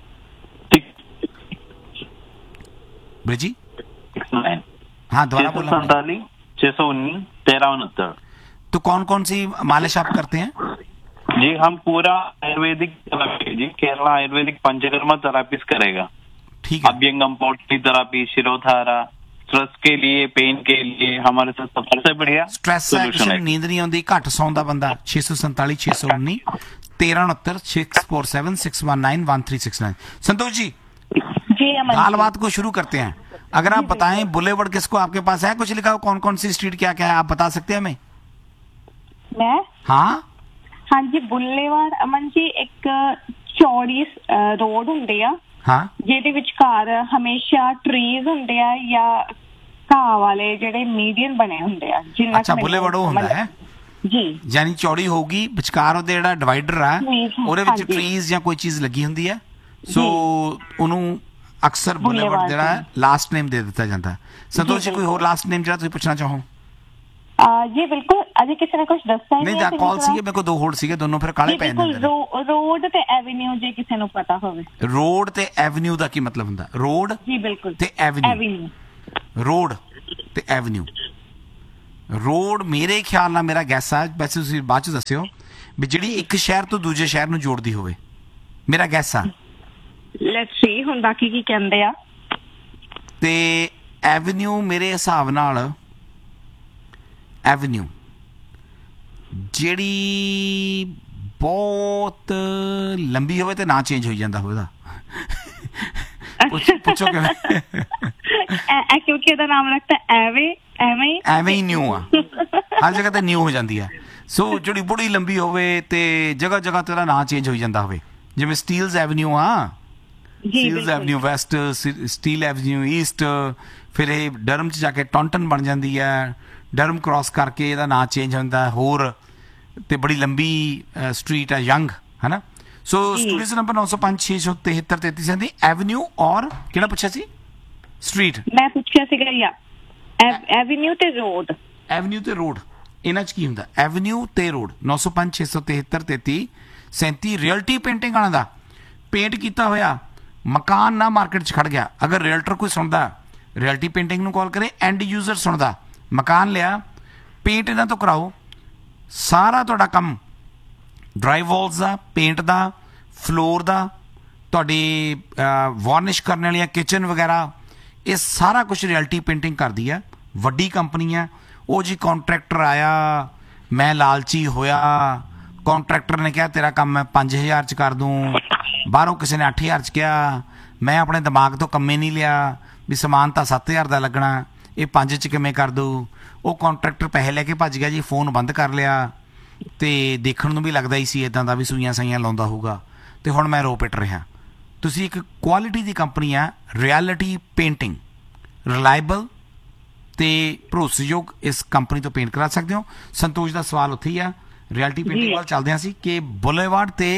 ब्रिजी हाँ दोबारा बोला। 647 619 1369। तो कौन कौन सी मालिश आप करते हैं? जी हम पूरा आयुर्वेदिक थेरापी, जी केरला आयुर्वेदिक पंचकर्मा थेरापीज करेगा। ठीक है। अभ्यंगम पॉटली थेरापी, शिरोधारा, स्ट्रेस के लिए, पेन के लिए हमारे साथ सबसे बढ़िया स्ट्रेस है। नींद नहीं आती, घट सौंदा बंदा, 647 619 1369 647 619 1369। संतोष जी बात को शुरू करते हैं। अगर आप बताएं बुलेवर्ड किसको आपके पास है, कुछ लिखा हो कौन कौन सी स्ट्रीट क्या क्या है, आप बता सकते हैं हमें? मैं हाँ जी, बुलेवर्ड अमन जी एक चौड़ी रोड ਹੁੰਦੇ ਆ, ਹਾਂ, ਜਿਹਦੇ ਵਿਚਕਾਰ ਹਮੇਸ਼ਾ ਟਰੀਜ਼ ਹੁੰਦੇ ਆ ਜਾਂ ਘਾਹ ਵਾਲੇ ਜਿਹੜੇ ਮੀਡੀਅਨ ਬਣੇ ਹੁੰਦੇ ਆ ਜਿੰਨਾ ਅੱਛਾ, ਬੁਲੇਵਾਰਡ ਉਹ ਹੁੰਦਾ ਹੈ ਜੀ, ਯਾਨੀ ਚੌੜੀ ਹੋਊਗੀ, ਵਿਚਕਾਰ ਉਹਦੇ ਜਿਹੜਾ ਡਿਵਾਈਡਰ ਆ ਉਹਦੇ ਵਿੱਚ ਹਾਂਜੀ। ਟਰੀਜ਼ ਜਾਂ ਕੋਈ ਚੀਜ਼ ਲੱਗੀ ਹੁੰਦੀ ਹੈ, ਸੋ ਉਹਨੂੰ ਅਕਸਰ ਬੁਲੇਵਾਰਡ ਜਿਹੜਾ ਲਾਸਟ ਨੇਮ ਦੇ ਦਿੱਤਾ ਜਾਂਦਾ। ਸੰਤੋਸ਼ ਜੀ, ਕੋਈ ਹੋਰ ਲਾਸਟ ਨੇਮ ਜਿਹੜਾ ਤੁਸੀਂ ਪੁੱਛਣਾ ਚਾਹੋ? ਜੀ ਬਿਲਕੁਲ, ਅਜੇ ਕਿਸੇ ਨੇ ਕੁਝ ਦੱਸਿਆ ਨਹੀਂ, ਦਾ ਕਾਲ ਸੀਗੇ ਮੇਰੇ ਕੋਲ, 2 ਹੋਰ ਸੀਗੇ, ਦੋਨੋਂ ਫਿਰ ਕਾਲੇ ਪੈ ਜਾਂਦੇ ਨੇ। ਰੋਡ ਤੇ ਐਵਨਿਊ ਜੇ ਕਿਸੇ ਨੂੰ ਪਤਾ ਹੋਵੇ। ਰੋਡ ਤੇ ਐਵਨਿਊ ਦਾ ਕੀ ਮਤਲਬ ਹੁੰਦਾ? ਰੋਡ ਜੀ ਬਿਲਕੁਲ, ਤੇ ਐਵਨਿਊ, ਰੋਡ ਤੇ ਐਵਨਿਊ। ਰੋਡ ਮੇਰੇ ਖਿਆਲ ਨਾਲ, ਮੇਰਾ ਗੈਸ ਆ, ਵੈਸੇ ਤੁਸੀਂ ਬਾਅਦ ਚ ਦੱਸਿਓ, ਵੀ ਜਿਹੜੀ ਇੱਕ ਸ਼ਹਿਰ ਤੋਂ ਦੂਜੇ ਸ਼ਹਿਰ ਨੂੰ ਜੋੜਦੀ ਹੋਵੇ, ਮੇਰਾ ਗੈਸ ਆ। ਲੈਟਸ ਸੀ ਹੁਣ ਬਾਕੀ ਕੀ ਕਹਿੰਦੇ ਆ। ਤੇ ਐਵਨਿਊ ਮੇਰੇ ਹਿਸਾਬ ਨਾਲ, ਐਵਨਿਊ ਜਿਹੜੀ ਬਹੁਤ ਲੰਬੀ ਹੋਵੇ ਤੇ ਨਾਂ ਚੇਂਜ ਹੋਈ ਜਾਂਦਾ ਹੋਵੇ ਉਹਦਾ। ਪੁੱਛੋ ਕਿਵੇਂ? ਕਿਉਂਕਿ ਇਹਦਾ ਨਾਮ ਰੱਖਤਾ ਐਵੇਂ ਹੀ ਨਿਊ ਆ, ਹਰ ਜਗ੍ਹਾ ਤੇ ਨਿਊ ਹੋ ਜਾਂਦੀ ਹੈ। ਸੋ ਜਿਹੜੀ ਬੜੀ ਲੰਬੀ ਹੋਵੇ ਤੇ ਜਗ੍ਹਾ ਜਗ੍ਹਾ ਤੇ ਉਹਦਾ ਨਾਂ ਚੇਂਜ ਹੋਈ ਜਾਂਦਾ ਹੋਵੇ, ਜਿਵੇਂ ਸਟੀਲਸ ਐਵਨਿਊ ਆ, Steeles avenue West, steel avenue East, ਫਿਰ ਇਹ ਡਰਮ 'ਚ ਜਾ ਕੇ ਟੌਂਟਨ ਬਣ ਜਾਂਦੀ ਹੈ, ਡਰਮ ਕ੍ਰਾਸ ਕਰਕੇ ਇਹਦਾ ਨਾਂ ਚੇਂਜ ਹੁੰਦਾ ਹੋਰ, ਤੇ ਬੜੀ ਲੰਬੀ ਸਟਰੀਟ ਹੈ ਯੰਗ, ਹੈ ਨਾ। ਸੋ ਸਟੂਡੀਓ ਨੰਬਰ 905-673-33 ਐਵਨਿਊ, ਔਰ ਕਿਹੜਾ ਪੁੱਛਿਆ ਸੀ? ਸਟਰੀਟ ਮੈਂ ਪੁੱਛਿਆ ਸੀਗਾ ਯਾ ਐਵਨਿਊ ਤੇ ਰੋਡ। ਐਵਨਿਊ ਤੇ ਰੋਡ, ਇਹਨਾਂ 'ਚ ਕੀ ਹੁੰਦਾ? ਐਵਨਿਊ ਤੇ ਰੋਡ। 905-673-33-37 ਰਿਅਲਟੀ ਪੇਂਟਿੰਗ ਵਾਲਾ ਦਾ ਪੇਂਟ ਕੀਤਾ ਹੋਇਆ ਮਕਾਨ ਨਾ ਮਾਰਕੀਟ 'ਚ ਖੜ ਗਿਆ। ਅਗਰ ਰੀਅਲਟਰ ਕੋਈ ਸੁਣਦਾ, ਰਿਅਲਟੀ ਪੇਂਟਿੰਗ ਨੂੰ ਕਾਲ ਕਰੇ। ਐਂਡ ਯੂਜ਼ਰ ਸੁਣਦਾ, ਮਕਾਨ ਲਿਆ, ਪੇਂਟ ਇਹਨਾਂ ਤੋਂ ਕਰਾਓ, ਸਾਰਾ ਤੁਹਾਡਾ ਕੰਮ ਡਰਾਈ ਵਾਲਸ ਦਾ, ਪੇਂਟ ਦਾ, ਫਲੋਰ ਦਾ, ਤੁਹਾਡੀ ਵਾਰਨਿਸ਼ ਕਰਨ ਵਾਲੀਆਂ ਕਿਚਨ ਵਗੈਰਾ, ਇਹ ਸਾਰਾ ਕੁਝ ਰਿਅਲਟੀ ਪੇਂਟਿੰਗ ਕਰਦੀ ਹੈ। ਵੱਡੀ ਕੰਪਨੀ ਹੈ ਉਹ ਜੀ। ਕੰਟਰੈਕਟਰ ਆਇਆ, ਮੈਂ ਲਾਲਚੀ ਹੋਇਆ, ਕੰਟਰੈਕਟਰ ਨੇ ਕਿਹਾ ਤੇਰਾ ਕੰਮ ਮੈਂ 5000 'ਚ ਕਰ ਦੂੰ, ਬਾਹਰੋਂ ਕਿਸੇ ਨੇ 8000 'ਚ ਕਿਹਾ, ਮੈਂ ਆਪਣੇ ਦਿਮਾਗ ਤੋਂ ਕੰਮੇ ਨਹੀਂ ਲਿਆ ਵੀ ਸਮਾਨ ਤਾਂ 7000 ਦਾ ਲੱਗਣਾ, ਇਹ 5 'ਚ ਕਿਵੇਂ ਕਰ ਦੂੰ। ਉਹ ਕੰਟਰੈਕਟਰ ਪੈਸੇ ਲੈ ਕੇ ਭੱਜ ਗਿਆ ਜੀ, ਫੋਨ ਬੰਦ ਕਰ ਲਿਆ, ਤੇ ਦੇਖਣ ਨੂੰ ਵੀ ਲੱਗਦਾ ਹੀ ਸੀ ਇਦਾਂ ਦਾ ਵੀ ਸੂਈਆਂ ਸਾਈਆਂ ਲਾਉਂਦਾ ਹੋਊਗਾ, ਤੇ ਹੁਣ ਮੈਂ ਰੋ ਪਿੱਟ ਰਿਹਾ। ਤੁਸੀਂ ਇੱਕ ਕੁਆਲਿਟੀ ਦੀ ਕੰਪਨੀ ਆ, ਰਿਐਲਿਟੀ ਪੇਂਟਿੰਗ, ਰਿਲਾਇਬਲ ਤੇ ਭਰੋਸੇਯੋਗ ਇਸ ਕੰਪਨੀ ਤੋਂ ਪੇਂਟ ਕਰਾ ਸਕਦੇ ਹੋ। ਸੰਤੋਸ਼ ਦਾ ਸਵਾਲ ਉੱਥੇ ਹੀ ਆ, ਰਿਐਲਿਟੀ ਪੇਂਟਿੰਗ ਵੱਲ ਚੱਲਦੇ ਹਾਂ ਸੀ ਕਿ ਬੁਲੇਵਾਰਡ ਤੇ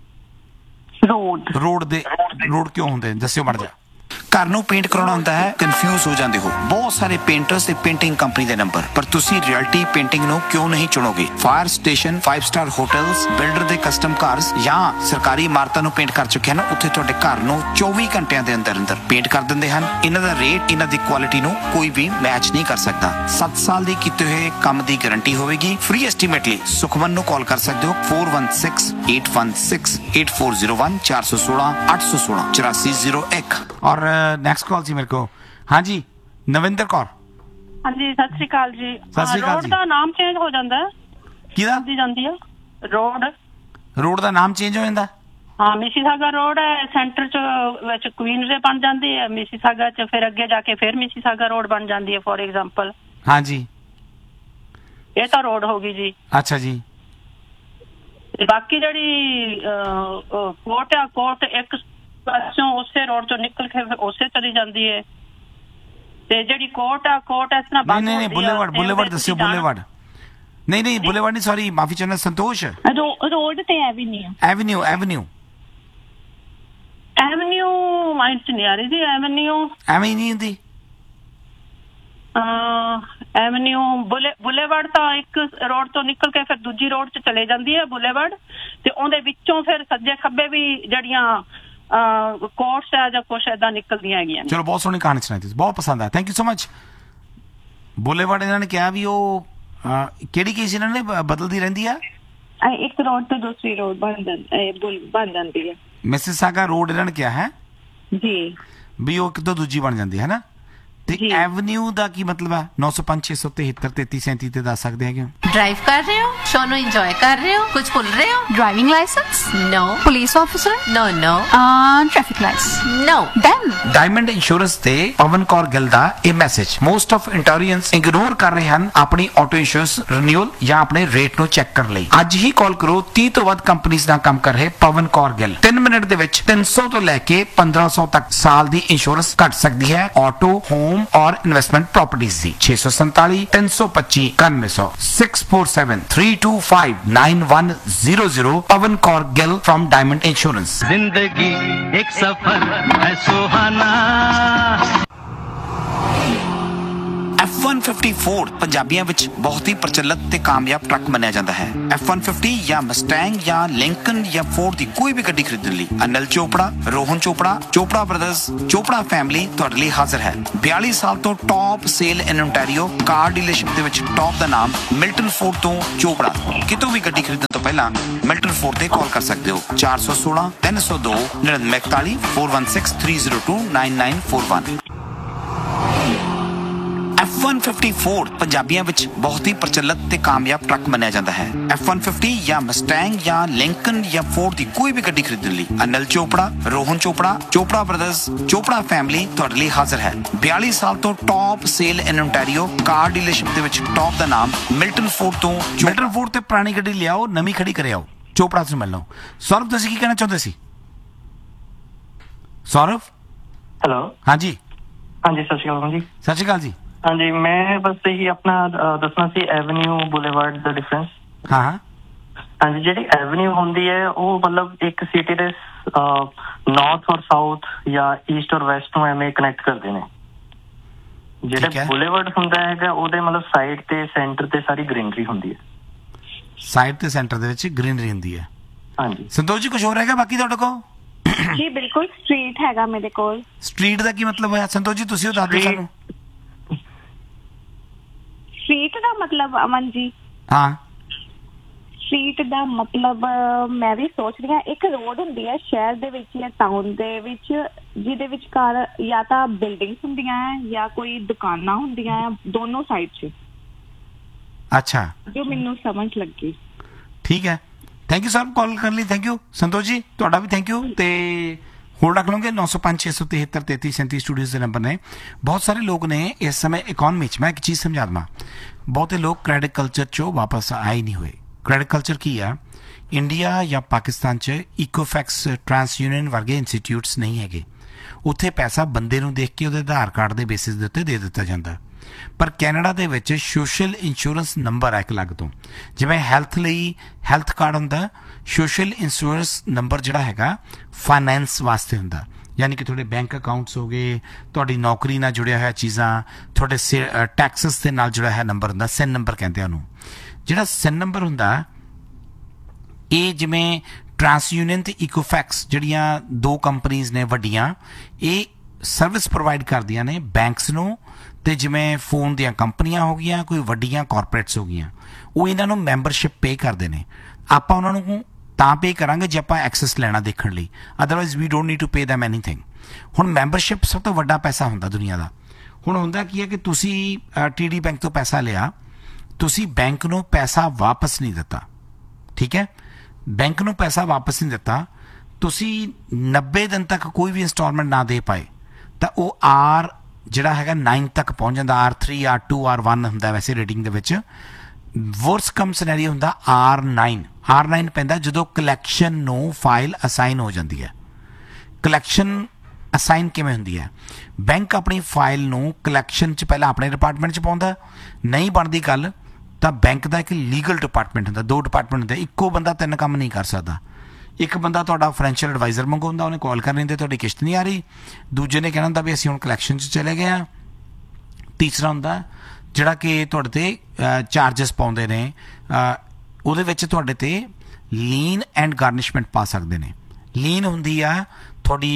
ਰੋਡ ਕਿਉਂ ਹੁੰਦੇ, ਦੱਸਿਓ ਮੜ ਜਾ। ਘਰ ਨੂੰ ਪੇਂਟ ਕਰਾਉਣਾ ਹੁੰਦਾ ਹੈ, ਕਨਫਿਊਜ਼ ਹੋ ਜਾਂਦੇ ਹੋ, ਬਹੁਤ ਸਾਰੇ ਪੇਂਟਰਸ ਤੇ ਪੇਂਟਿੰਗ ਕੰਪਨੀ ਦੇ ਨੰਬਰ, ਪਰ ਤੁਸੀਂ ਰਿਐਲਿਟੀ ਪੇਂਟਿੰਗ ਨੂੰ ਕਿਉਂ ਨਹੀਂ ਚੁਣੋਗੇ? Fire station, 5 star hotels, builder ਦੇ ਕਸਟਮ ਕਾਰਸ ਜਾਂ ਸਰਕਾਰੀ ਇਮਾਰਤਾਂ ਨੂੰ ਪੇਂਟ ਕਰ ਚੁੱਕੇ ਹਨ, ਉੱਥੇ ਤੁਹਾਡੇ ਘਰ ਨੂੰ 24 ਘੰਟਿਆਂ ਦੇ ਅੰਦਰ ਪੇਂਟ ਕਰ ਦਿੰਦੇ ਹਨ। ਇਹਨਾਂ ਦਾ ਰੇਟ, ਇਹਨਾਂ ਦੀ ਕੁਆਲਿਟੀ ਨੂੰ ਕੋਈ ਵੀ ਮੈਚ ਨਹੀਂ ਕਰ ਸਕਦਾ। 7 ਸਾਲ ਦੀ ਕੀਤੇ ਹੋਏ ਕੰਮ ਦੀ ਗਾਰੰਟੀ ਹੋਵੇਗੀ। ਫ੍ਰੀ ਐਸਟੀਮੇਟ ਲਈ ਸੁਖਮਨ ਨੂੰ ਕਾਲ ਕਰ ਸਕਦੇ ਹੋ 4168168401 416 816 8401। ਔਰ ਨੈਕਸਟ ਕਾਲ ਸੀ ਮੇਰੇ ਕੋ। ਹਾਂਜੀ, ਨਵਿੰਦਰ ਕੌਰ। ਹਾਂਜੀ, ਸਤਿ ਸ਼੍ਰੀ ਅਕਾਲ ਜੀ। ਸਤਿ ਸ਼੍ਰੀ ਅਕਾਲ ਰੋਡ ਜੀ। ਦਾ ਨਾਮ ਚੇਂਜ ਹੋ ਜਾਂਦਾ ਹੈ, ਕਿਹਦਾ? ਜਾਂਦੀ ਹੈ ਰੋਡ ਦਾ ਨਾਮ ਚੇਂਜ ਹੋ ਜਾਂਦਾ? ਹਾਂ, ਮਿਸੀਸਾਗਾ ਰੋਡ ਹੈ, ਸੈਂਟਰ ਚ ਵਿੱਚ ਕੁਈਨਜ਼ਵੇ ਬਣ ਜਾਂਦੀ ਹੈ, ਮਿਸੀਸਾਗਾ ਚ ਫਿਰ ਅੱਗੇ ਜਾ ਕੇ ਫਿਰ ਮਿਸੀਸਾਗਾ ਰੋਡ ਬਣ ਜਾਂਦੀ ਹੈ ਫੋਰ ਐਗਜ਼ਾਮਪਲ। ਹਾਂਜੀ, ਇਹ ਤਾਂ ਰੋਡ ਹੋ ਗਈ ਜੀ। ਅੱਛਾ ਜੀ। ਤੇ ਬਾਕੀ ਜਿਹੜੀ ਕੋਰਟ ਆ, ਕੋਰਟ ਇੱਕ ਪਾਸੋਂ ਉਸੇ ਰੋਡ ਤੋਂ ਨਿਕਲ ਕੇ ਫਿਰ ਉਸੇ ਚਲੀ ਜਾਂਦੀ ਹੈ, ਤੇ ਜਿਹੜੀ ਕੋਰਟ ਆ, ਕੋਰਟ ਇਸ ਤਰ੍ਹਾਂ ਬੰਦ ਨਹੀਂ, ਬੁਲੇਵਾਰਡ ਦੱਸਿਓ। ਬੁਲੇਵਾਰਡ ਨਹੀਂ, ਬੁਲੇਵਾਰਡ ਨਹੀਂ, ਸੌਰੀ, ਮਾਫੀ ਚਾਹੁੰਦਾ ਸੰਤੋਸ਼। ਰੋਡ ਤੇ ਐਵਨਿਊ ਮਾਈਂਡ ਚ ਨਹੀਂ ਆ ਰਹੀ ਜੀ। ਐਵਨਿਊ ਐਵੇਂ ਹੀ ਨਹੀਂ ਹੁੰਦੀ। ਐਵਨਿਊ ਬੁਲੇਵਾਰਡ ਤਾਂ ਇੱਕ ਰੋਡ ਤੋਂ ਨਿਕਲ ਕੇ ਫਿਰ ਦੂਜੀ ਰੋਡ 'ਚ ਚਲੇ ਜਾਂਦੀ ਹੈ ਬੁਲੇਵਾਰਡ, ਤੇ ਉਹਦੇ ਵਿੱਚੋਂ ਫਿਰ ਸੱਜੇ ਖੱਬੇ ਵੀ ਜਿਹੜੀਆਂ ਕੋਰਟਸ ਆ ਜਾਂ ਕੁਛ ਏਦਾਂ ਨਿਕਲਦੀਆਂ ਹੈਗੀਆਂ। ਚਲੋ, ਬਹੁਤ ਸੋਹਣੀ ਕਹਾਣੀ ਸੁਣਾਈ ਤੁਸੀਂ, ਬਹੁਤ ਪਸੰਦ ਆਇਆ, thank you so much. Boulevard ਇਹਨਾਂ ਨੇ ਕਿਹਾ ਵੀ ਉਹ ਕਿਹੜੀ ਚੀਜ਼ ਇਹਨਾਂ ਨੇ ਬਦਲਦੀ ਰਹਿੰਦੀ ਆ, ਇੱਕ ਰੋਡ ਤੋਂ ਦੂਸਰੀ ਰੋਡ ਬਣ ਜਾਂਦੀ ਹੈ। ਮਿਸੀਸਾਗਾ ਰੋਡ ਇਹਨਾਂ ਨੇ ਕਿਹਾ ਹੈ ਜੀ, ਵੀ ਉਹ ਇੱਕ ਤੋਂ ਦੂਜੀ ਬਣ ਜਾਂਦੀ ਹੈ ਨਾ। ਤੇ ਐਵਨਿਊ ਦਾ ਕੀ ਮਤਲਬ ਹੈ? 905-673-33-37 ਤੇ ਦੱਸ ਸਕਦੇ ਹੈਗੇ। ड्राइव कर रहे हो, शो नो एंजॉय कर रहे हो, कुछ भूल रहे हो? Driving licence? No. Police officer? No no. Traffic lights? No. Then diamond insurance ਤੇ ਪਵਨ ਕੌਰ ਗਿੱਲ ਦਾ ਇਹ ਮੈਸੇਜ, ਮੋਸਟ ਆਫ ਇੰਟੋਰੀਅੰਸ ਇਗਨੋਰ ਕਰ ਰਹੇ ਹਨ ਆਪਣੀ ਆਟੋ ਇੰਸ਼ੋਰੈਂਸ ਰੀਨਿਊਅਲ ਜਾਂ ਆਪਣੇ ਰੇਟ ਨੂੰ ਚੈੱਕ ਕਰਨ ਲਈ। ਅੱਜ ਹੀ ਕਾਲ ਕਰੋ 30 ਤੋਂ ਵੱਧ ਕੰਪਨੀਆਂ ਨਾਲ ਕੰਮ ਕਰ ਰਹੇ ਪਵਨ ਕੌਰ ਗਿੱਲ। 3 ਮਿੰਟ ਦੇ ਵਿੱਚ 300 ਤੋਂ ਲੈ ਕੇ 1500 ਤੱਕ ਸਾਲ ਦੀ ਇੰਸ਼ੋਰੈਂਸ ਘੱਟ ਸਕਦੀ ਹੈ। ਆਟੋ, ਹੋਮ, होम और investment properties the 647 325 9100 647 325 9100 Pawan Kaur Gill from diamond insurance. जिंदगी एक सफर है सुहाना। F-150 ਪੰਜਾਬੀਆਂ ਵਿੱਚ ਬਹੁਤ ਹੀ ਪ੍ਰਚਲਿਤ ਤੇ ਕਾਮਯਾਬ ਟਰੱਕ ਮੰਨਿਆ ਜਾਂਦਾ ਹੈ। F-150 ਜਾਂ ਮਸਟੈਂਗ ਜਾਂ ਲਿੰਕਨ ਜਾਂ ਫੋਰਡ ਦੀ ਕੋਈ ਵੀ ਗੱਡੀ ਖਰੀਦਣ ਲਈ ਅਨਿਲ ਚੋਪੜਾ, ਰੋਹਨ ਚੋਪੜਾ, ਚੋਪੜਾ ਬ੍ਰਦਰਜ਼, ਚੋਪੜਾ ਫੈਮਿਲੀ ਤੁਹਾਡੇ ਲਈ ਹਾਜ਼ਰ ਹੈ। 42 ਸਾਲ ਤੋਂ ਟੌਪ ਸੇਲ ਇਨ ਓਨਟਾਰੀਓ ਕਾਰ ਡੀਲਰਸ਼ਿਪ ਦੇ ਵਿੱਚ ਟੌਪ ਦਾ ਨਾਮ ਮਿਲਟਨ ਫੋਰਡ ਤੋਂ ਚੋਪੜਾ। ਕਿਤੋਂ ਵੀ ਗੱਡੀ ਖਰੀਦਣ ਤੋਂ ਪਹਿਲਾਂ ਮਿਲਟਨ ਫੋਰਡ ਤੇ ਕਾਲ ਕਰ ਸਕਦੇ ਹੋ 416 302 9941 416 302 9941। F-150 ਪੰਜਾਬੀਆਂ ਵਿੱਚ ਬਹੁਤ ਹੀ ਪ੍ਰਚਲਿਤ ਤੇ ਕਾਮਯਾਬ ਟਰੱਕ ਮੰਨਿਆ ਜਾਂਦਾ ਹੈ। F-150 ਜਾਂ ਮਸਟੈਂਗ ਜਾਂ ਲਿੰਕਨ ਜਾਂ ਫੋਰਡ ਦੀ ਕੋਈ ਵੀ ਗੱਡੀ ਖਰੀਦਣ ਲਈ ਅਨਿਲ ਚੋਪੜਾ, ਰੋਹਨ ਚੋਪੜਾ, ਚੋਪੜਾ ਬ੍ਰਦਰਜ਼, ਚੋਪੜਾ ਫੈਮਿਲੀ ਤੁਹਾਡੇ ਲਈ ਹਾਜ਼ਰ ਹੈ। 42 ਸਾਲ ਤੋਂ ਟੌਪ ਸੇਲ ਇਨ ਓਨਟਾਰੀਓ ਕਾਰ ਡੀਲਰਸ਼ਿਪ ਦੇ ਵਿੱਚ ਟੌਪ ਦਾ ਨਾਮ ਮਿਲਟਨ ਫੋਰਡ ਤੋਂ। ਮਿਲਟਨ ਫੋਰਡ ਤੇ ਪੁਰਾਣੀ ਗੱਡੀ ਲਿਆਓ, ਨਵੀਂ ਖੜੀ ਕਰਿਆਓ, ਚੋਪੜਾ ਤੋਂ ਮਿਲ ਲਓ। ਸੌਰਵ ਤੁਸੀਂ ਕੀ ਕਹਿਣਾ ਚਾਹੁੰਦੇ ਸੀ? ਸੌਰਵ ਹੈਲੋ। ਹਾਂਜੀ ਹਾਂਜੀ, ਸਤਿ ਸ਼੍ਰੀ ਅਕਾਲ ਜੀ। ਸਤਿ ਸ਼੍ਰੀ ਅਕਾਲ ਜੀ। ਹਾਂਜੀ, ਮੈਂ ਬਸ ਇਹੀ ਆਪਣਾ ਦੱਸਣਾ ਸੀ ਐਵਨਿਊ ਬੁਲੇਵਾਰਡ ਦਾ ਡਿਫਰੈਂਸ। ਹਾਂ ਹਾਂਜੀ, ਜਿਹੜੀ ਐਵਨਿਊ ਹੁੰਦੀ ਹੈ ਉਹ ਮਤਲਬ ਇੱਕ ਸਿਟੀ ਦੇ ਨਾਰਥ ਔਰ ਸਾਊਥ ਜਾਂ ਈਸਟ ਔਰ ਵੈਸਟ ਨੂੰ ਐਵੇਂ ਕਨੈਕਟ ਕਰਦੇ ਨੇ। ਜਿਹੜੇ ਬੁਲੇਵਾਰਡ ਹੁੰਦਾ ਹੈਗਾ ਉਹਦੇ ਮਤਲਬ ਸਾਈਡ ਤੇ ਸੈਂਟਰ ਤੇ ਸਾਰੀ ਗ੍ਰੀਨਰੀ ਹੁੰਦੀ ਹੈ। ਸਾਈਡ ਤੇ ਸੈਂਟਰ ਦੇ ਵਿੱਚ ਗ੍ਰੀਨਰੀ ਹੁੰਦੀ ਹੈ। ਹਾਂਜੀ ਸੰਤੋਸ਼ ਜੀ, ਕੁਝ ਹੋਰ ਹੈਗਾ ਬਾਕੀ ਤੁਹਾਡੇ ਕੋਲ? ਜੀ ਬਿਲਕੁਲ, ਸਟਰੀਟ ਹੈਗਾ ਮੇਰੇ ਕੋਲ। ਸਟਰੀਟ ਦਾ ਕੀ ਮਤਲਬ ਹੋਇਆ ਸੰਤੋਸ਼ ਜੀ, ਤੁਸੀਂ ਉਹ ਦੱਸ ਦਿਓ ਸਾਨੂੰ। ਸਟਰੀਟ ਦਾ ਮਤਲਬ ਅਮਨ ਜੀ? ਹਾਂ, ਸਟਰੀਟ ਦਾ ਮਤਲਬ ਮੈਂ ਵੀ ਸੋਚ ਰਹੀ ਹਾਂ, ਇੱਕ ਰੋਡ ਹੁੰਦੀ ਹੈ ਸ਼ਹਿਰ ਦੇ ਵਿੱਚ ਜਾਂ ਟਾਊਨ ਦੇ ਵਿੱਚ ਜਿਹਦੇ ਵਿਚਕਾਰ ਜਾਂ ਤਾਂ ਬਿਲਡਿੰਗਸ ਹੁੰਦੀਆਂ ਹੈ ਜਾਂ ਕੋਈ ਦੁਕਾਨਾਂ ਹੁੰਦੀਆਂ ਹੈ, ਦੋਨੋਂ ਸਾਈਡ 'ਚ। ਅੱਛਾ, ਜੋ ਮੈਨੂੰ ਸਮਝ ਲੱਗੀ। ਠੀਕ ਹੈ, ਥੈਂਕ ਯੂ ਸਰ ਕਾਲ ਕਰਨ ਲਈ। ਥੈਂਕ ਯੂ ਸੰਤੋਸ਼ ਜੀ, ਤੁਹਾਡਾ ਵੀ ਥੈਂਕ ਯੂ। ਤੇ ਹੋਰ ਰੱਖ ਲਓਗੇ 905 673 3337 ਸਟੂਡੀਓਜ਼ ਦੇ ਨੰਬਰ ਨੇ। ਬਹੁਤ ਸਾਰੇ ਲੋਕ ਨੇ ਇਸ ਸਮੇਂ ਇਕਨੋਮੀ 'ਚ, ਮੈਂ ਇੱਕ ਚੀਜ਼ ਸਮਝਾ ਦੇਵਾਂ, ਬਹੁਤੇ ਲੋਕ ਕ੍ਰੈਡਿਟ ਕਲਚਰ 'ਚੋਂ ਵਾਪਸ ਆਏ ਨਹੀਂ ਹੋਏ। ਕ੍ਰੈਡਿਟ ਕਲਚਰ ਕੀ ਆ? ਇੰਡੀਆ ਜਾਂ ਪਾਕਿਸਤਾਨ 'ਚ ਇਕੋਫੈਕਸ, ਟਰਾਂਸ ਯੂਨੀਅਨ ਵਰਗੇ ਇੰਸਟੀਟਿਊਟਸ ਨਹੀਂ ਹੈਗੇ। ਉੱਥੇ ਪੈਸਾ ਬੰਦੇ ਨੂੰ ਦੇਖ ਕੇ ਉਹਦੇ ਆਧਾਰ ਕਾਰਡ ਦੇ ਬੇਸਿਸ ਦੇ ਉੱਤੇ ਦੇ ਦਿੱਤਾ ਜਾਂਦਾ। ਪਰ ਕੈਨੇਡਾ ਦੇ ਵਿੱਚ ਸੋਸ਼ਲ ਇੰਸ਼ੋਰੈਂਸ ਨੰਬਰ ਹੈ ਇੱਕ ਅਲੱਗ ਤੋਂ। ਜਿਵੇਂ ਹੈਲਥ ਲਈ ਹੈਲਥ ਕਾਰਡ ਹੁੰਦਾ, ਸੋਸ਼ਲ ਇੰਸ਼ੋਰੈਂਸ ਨੰਬਰ ਜਿਹੜਾ ਹੈਗਾ ਫਾਈਨੈਂਸ ਵਾਸਤੇ ਹੁੰਦਾ। ਯਾਨੀ ਕਿ ਤੁਹਾਡੇ ਬੈਂਕ ਅਕਾਊਂਟਸ ਹੋ ਗਏ, ਤੁਹਾਡੀ ਨੌਕਰੀ ਨਾਲ ਜੁੜਿਆ ਹੋਇਆ ਚੀਜ਼ਾਂ, ਤੁਹਾਡੇ ਟੈਕਸਸ ਦੇ ਨਾਲ ਜੁੜਿਆ ਹੋਇਆ ਨੰਬਰ ਹੁੰਦਾ, ਸਿਨ ਨੰਬਰ ਕਹਿੰਦੇ ਉਹਨੂੰ। ਜਿਹੜਾ ਸਿਨ ਨੰਬਰ ਹੁੰਦਾ ਇਹ ਜਿਵੇਂ ਟਰਾਂਸ ਯੂਨੀਅਨ ਤੇ ਇਕੋਫੈਕਸ ਜਿਹੜੀਆਂ ਦੋ ਕੰਪਨੀਜ਼ ਨੇ ਵੱਡੀਆਂ, ਇਹ ਸਰਵਿਸ ਪ੍ਰੋਵਾਈਡ ਕਰਦੀਆਂ ਨੇ ਬੈਂਕਸ ਨੂੰ। ਤੇ ਜਿਵੇਂ ਫੋਨ ਦੀਆਂ ਕੰਪਨੀਆਂ ਹੋ ਗਈਆਂ, ਕੋਈ ਵੱਡੀਆਂ ਕਾਰਪੋਰੇਟਸ ਹੋ ਗਈਆਂ, ਉਹ ਇਹਨਾਂ ਨੂੰ ਮੈਂਬਰਸ਼ਿਪ ਪੇ ਕਰਦੇ ਨੇ। ਆਪਾਂ ਉਹਨਾਂ ਨੂੰ ਤਾਂ ਪੇ ਕਰਾਂਗੇ ਜੇ ਆਪਾਂ ਐਕਸੈਸ ਲੈਣਾ ਦੇਖਣ ਲਈ, otherwise we don't need to pay them anything. ਹੁਣ ਮੈਂਬਰਸ਼ਿਪ ਸਭ ਤੋਂ ਵੱਡਾ ਪੈਸਾ ਹੁੰਦਾ ਦੁਨੀਆ ਦਾ। ਹੁਣ ਹੁੰਦਾ ਕੀ ਹੈ ਕਿ ਤੁਸੀਂ TD ਬੈਂਕ ਤੋਂ ਪੈਸਾ ਲਿਆ, ਤੁਸੀਂ ਬੈਂਕ ਨੂੰ ਪੈਸਾ ਵਾਪਸ ਨਹੀਂ ਦਿੱਤਾ, ਠੀਕ ਹੈ? ਬੈਂਕ ਨੂੰ ਪੈਸਾ ਵਾਪਸ ਨਹੀਂ ਦਿੱਤਾ, ਤੁਸੀਂ 90 ਦਿਨ ਤੱਕ ਕੋਈ ਵੀ ਇੰਸਟਾਲਮੈਂਟ ਨਾ ਦੇ ਪਾਏ ਤਾਂ ਉਹ R ਜਿਹੜਾ ਹੈਗਾ 9 ਤੱਕ ਪਹੁੰਚ ਜਾਂਦਾ। R3, R2, R1 ਹੁੰਦਾ ਵੈਸੇ ਰੇਟਿੰਗ ਦੇ ਵਿੱਚ। ਵਰਸ ਕਮ ਸਿਨੈਰੀਓ ਹੁੰਦਾ R9। R9 ਪੈਂਦਾ ਜਦੋਂ ਕਲੈਕਸ਼ਨ ਨੂੰ ਫਾਈਲ ਅਸਾਈਨ ਹੋ ਜਾਂਦੀ ਹੈ। ਕਲੈਕਸ਼ਨ ਅਸਾਈਨ ਕਿਵੇਂ ਹੁੰਦੀ ਹੈ? ਬੈਂਕ ਆਪਣੀ ਫਾਈਲ ਨੂੰ ਕਲੈਕਸ਼ਨ 'ਚ ਪਹਿਲਾਂ ਆਪਣੇ ਡਿਪਾਰਟਮੈਂਟ 'ਚ ਪਾਉਂਦਾ, ਨਹੀਂ ਬਣਦੀ ਗੱਲ ਤਾਂ ਬੈਂਕ ਦਾ ਇੱਕ ਲੀਗਲ ਡਿਪਾਰਟਮੈਂਟ ਹੁੰਦਾ, ਦੋ ਡਿਪਾਰਟਮੈਂਟ ਹੁੰਦੇ। ਇੱਕੋ ਬੰਦਾ ਤਿੰਨ ਕੰਮ ਨਹੀਂ ਕਰ ਸਕਦਾ। ਇੱਕ ਬੰਦਾ ਤੁਹਾਡਾ ਫਾਈਨੈਂਸ਼ੀਅਲ ਐਡਵਾਈਜ਼ਰ ਮੰਗਵਾਉਂਦਾ, ਉਹਨੇ ਕਾਲ ਕਰਨੀ ਹੁੰਦੀ ਤੁਹਾਡੀ ਕਿਸ਼ਤ ਨਹੀਂ ਆ ਰਹੀ। ਦੂਜੇ ਨੇ ਕਹਿਣਾ ਹੁੰਦਾ ਵੀ ਅਸੀਂ ਹੁਣ ਕਲੈਕਸ਼ਨ 'ਚ ਚਲੇ ਗਏ ਹਾਂ। ਤੀਸਰਾ ਹੁੰਦਾ ਜਿਹੜਾ ਕਿ ਤੁਹਾਡੇ ਤੇ ਚਾਰਜਸ ਪਾਉਂਦੇ ਨੇ, ਉਹਦੇ ਵਿੱਚ ਤੁਹਾਡੇ ਤੇ ਲੀਨ ਐਂਡ ਗਾਰਨਿਸ਼ਮੈਂਟ ਪਾ ਸਕਦੇ ਨੇ। ਲੀਨ ਹੁੰਦੀ ਆ ਤੁਹਾਡੀ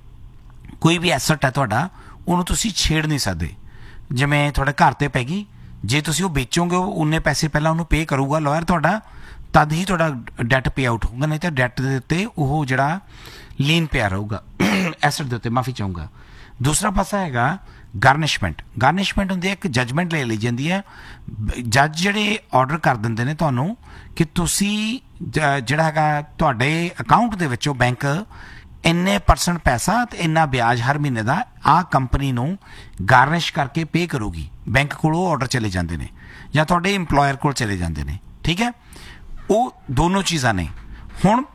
ਕੋਈ ਵੀ ਐਸਟ ਹੈ ਤੁਹਾਡਾ, ਉਹਨੂੰ ਤੁਸੀਂ ਛੇੜ ਨਹੀਂ ਸਕਦੇ। ਜਿਵੇਂ ਤੁਹਾਡੇ ਘਰ ਤੇ ਪੈ ਗਈ, ਜੇ ਤੁਸੀਂ ਉਹ ਵੇਚੋਗੇ ਉਨੇ ਪੈਸੇ ਪਹਿਲਾਂ ਉਹਨੂੰ ਪੇ ਕਰੂਗਾ ਲਾਇਰ ਤੁਹਾਡਾ, ਤਦ ਹੀ ਤੁਹਾਡਾ ਡੈਟ ਪੇ ਆਊਟ ਹੋਊਗਾ, ਨਹੀਂ ਤਾਂ ਡੈਟ ਦੇ ਉੱਤੇ ਉਹ ਜਿਹੜਾ ਲੀਨ ਪਿਆ ਰਹੂਗਾ ਐਸਟ ਦੇ ਉੱਤੇ। ਮਾਫੀ ਚਾਹੂੰਗਾ। ਦੂਸਰਾ ਪਾਸਾ ਹੈਗਾ ਗਾਰਨਿਸ਼ਮੈਂਟ। ਗਾਰਨਿਸ਼ਮੈਂਟ ਹੁੰਦੀ ਹੈ ਇੱਕ ਜੱਜਮੈਂਟ ਲੈ ਲਈ ਜਾਂਦੀ ਹੈ। ਜੱਜ ਜਿਹੜੇ ਆਰਡਰ ਕਰ ਦਿੰਦੇ ਨੇ ਤੁਹਾਨੂੰ ਕਿ ਤੁਸੀਂ ਜਿਹੜਾ ਹੈਗਾ ਤੁਹਾਡੇ ਅਕਾਊਂਟ ਦੇ ਵਿੱਚੋਂ ਬੈਂਕ ਇੰਨੇ % ਪੈਸਾ ਤੇ ਇੰਨਾ ਵਿਆਜ ਹਰ ਮਹੀਨੇ ਦਾ ਆਹ ਕੰਪਨੀ ਨੂੰ ਗਾਰਨਿਸ਼ ਕਰਕੇ ਪੇ ਕਰੂਗੀ। ਬੈਂਕ ਕੋਲ ਉਹ ਆਰਡਰ ਚਲੇ ਜਾਂਦੇ ਨੇ ਜਾਂ ਤੁਹਾਡੇ ਇੰਪਲੋਇਰ ਕੋਲ ਚਲੇ ਜਾਂਦੇ ਨੇ, ਠੀਕ ਹੈ? ਉਹ ਦੋਨੋਂ ਚੀਜ਼ਾਂ ਨੇ। ਹੁਣ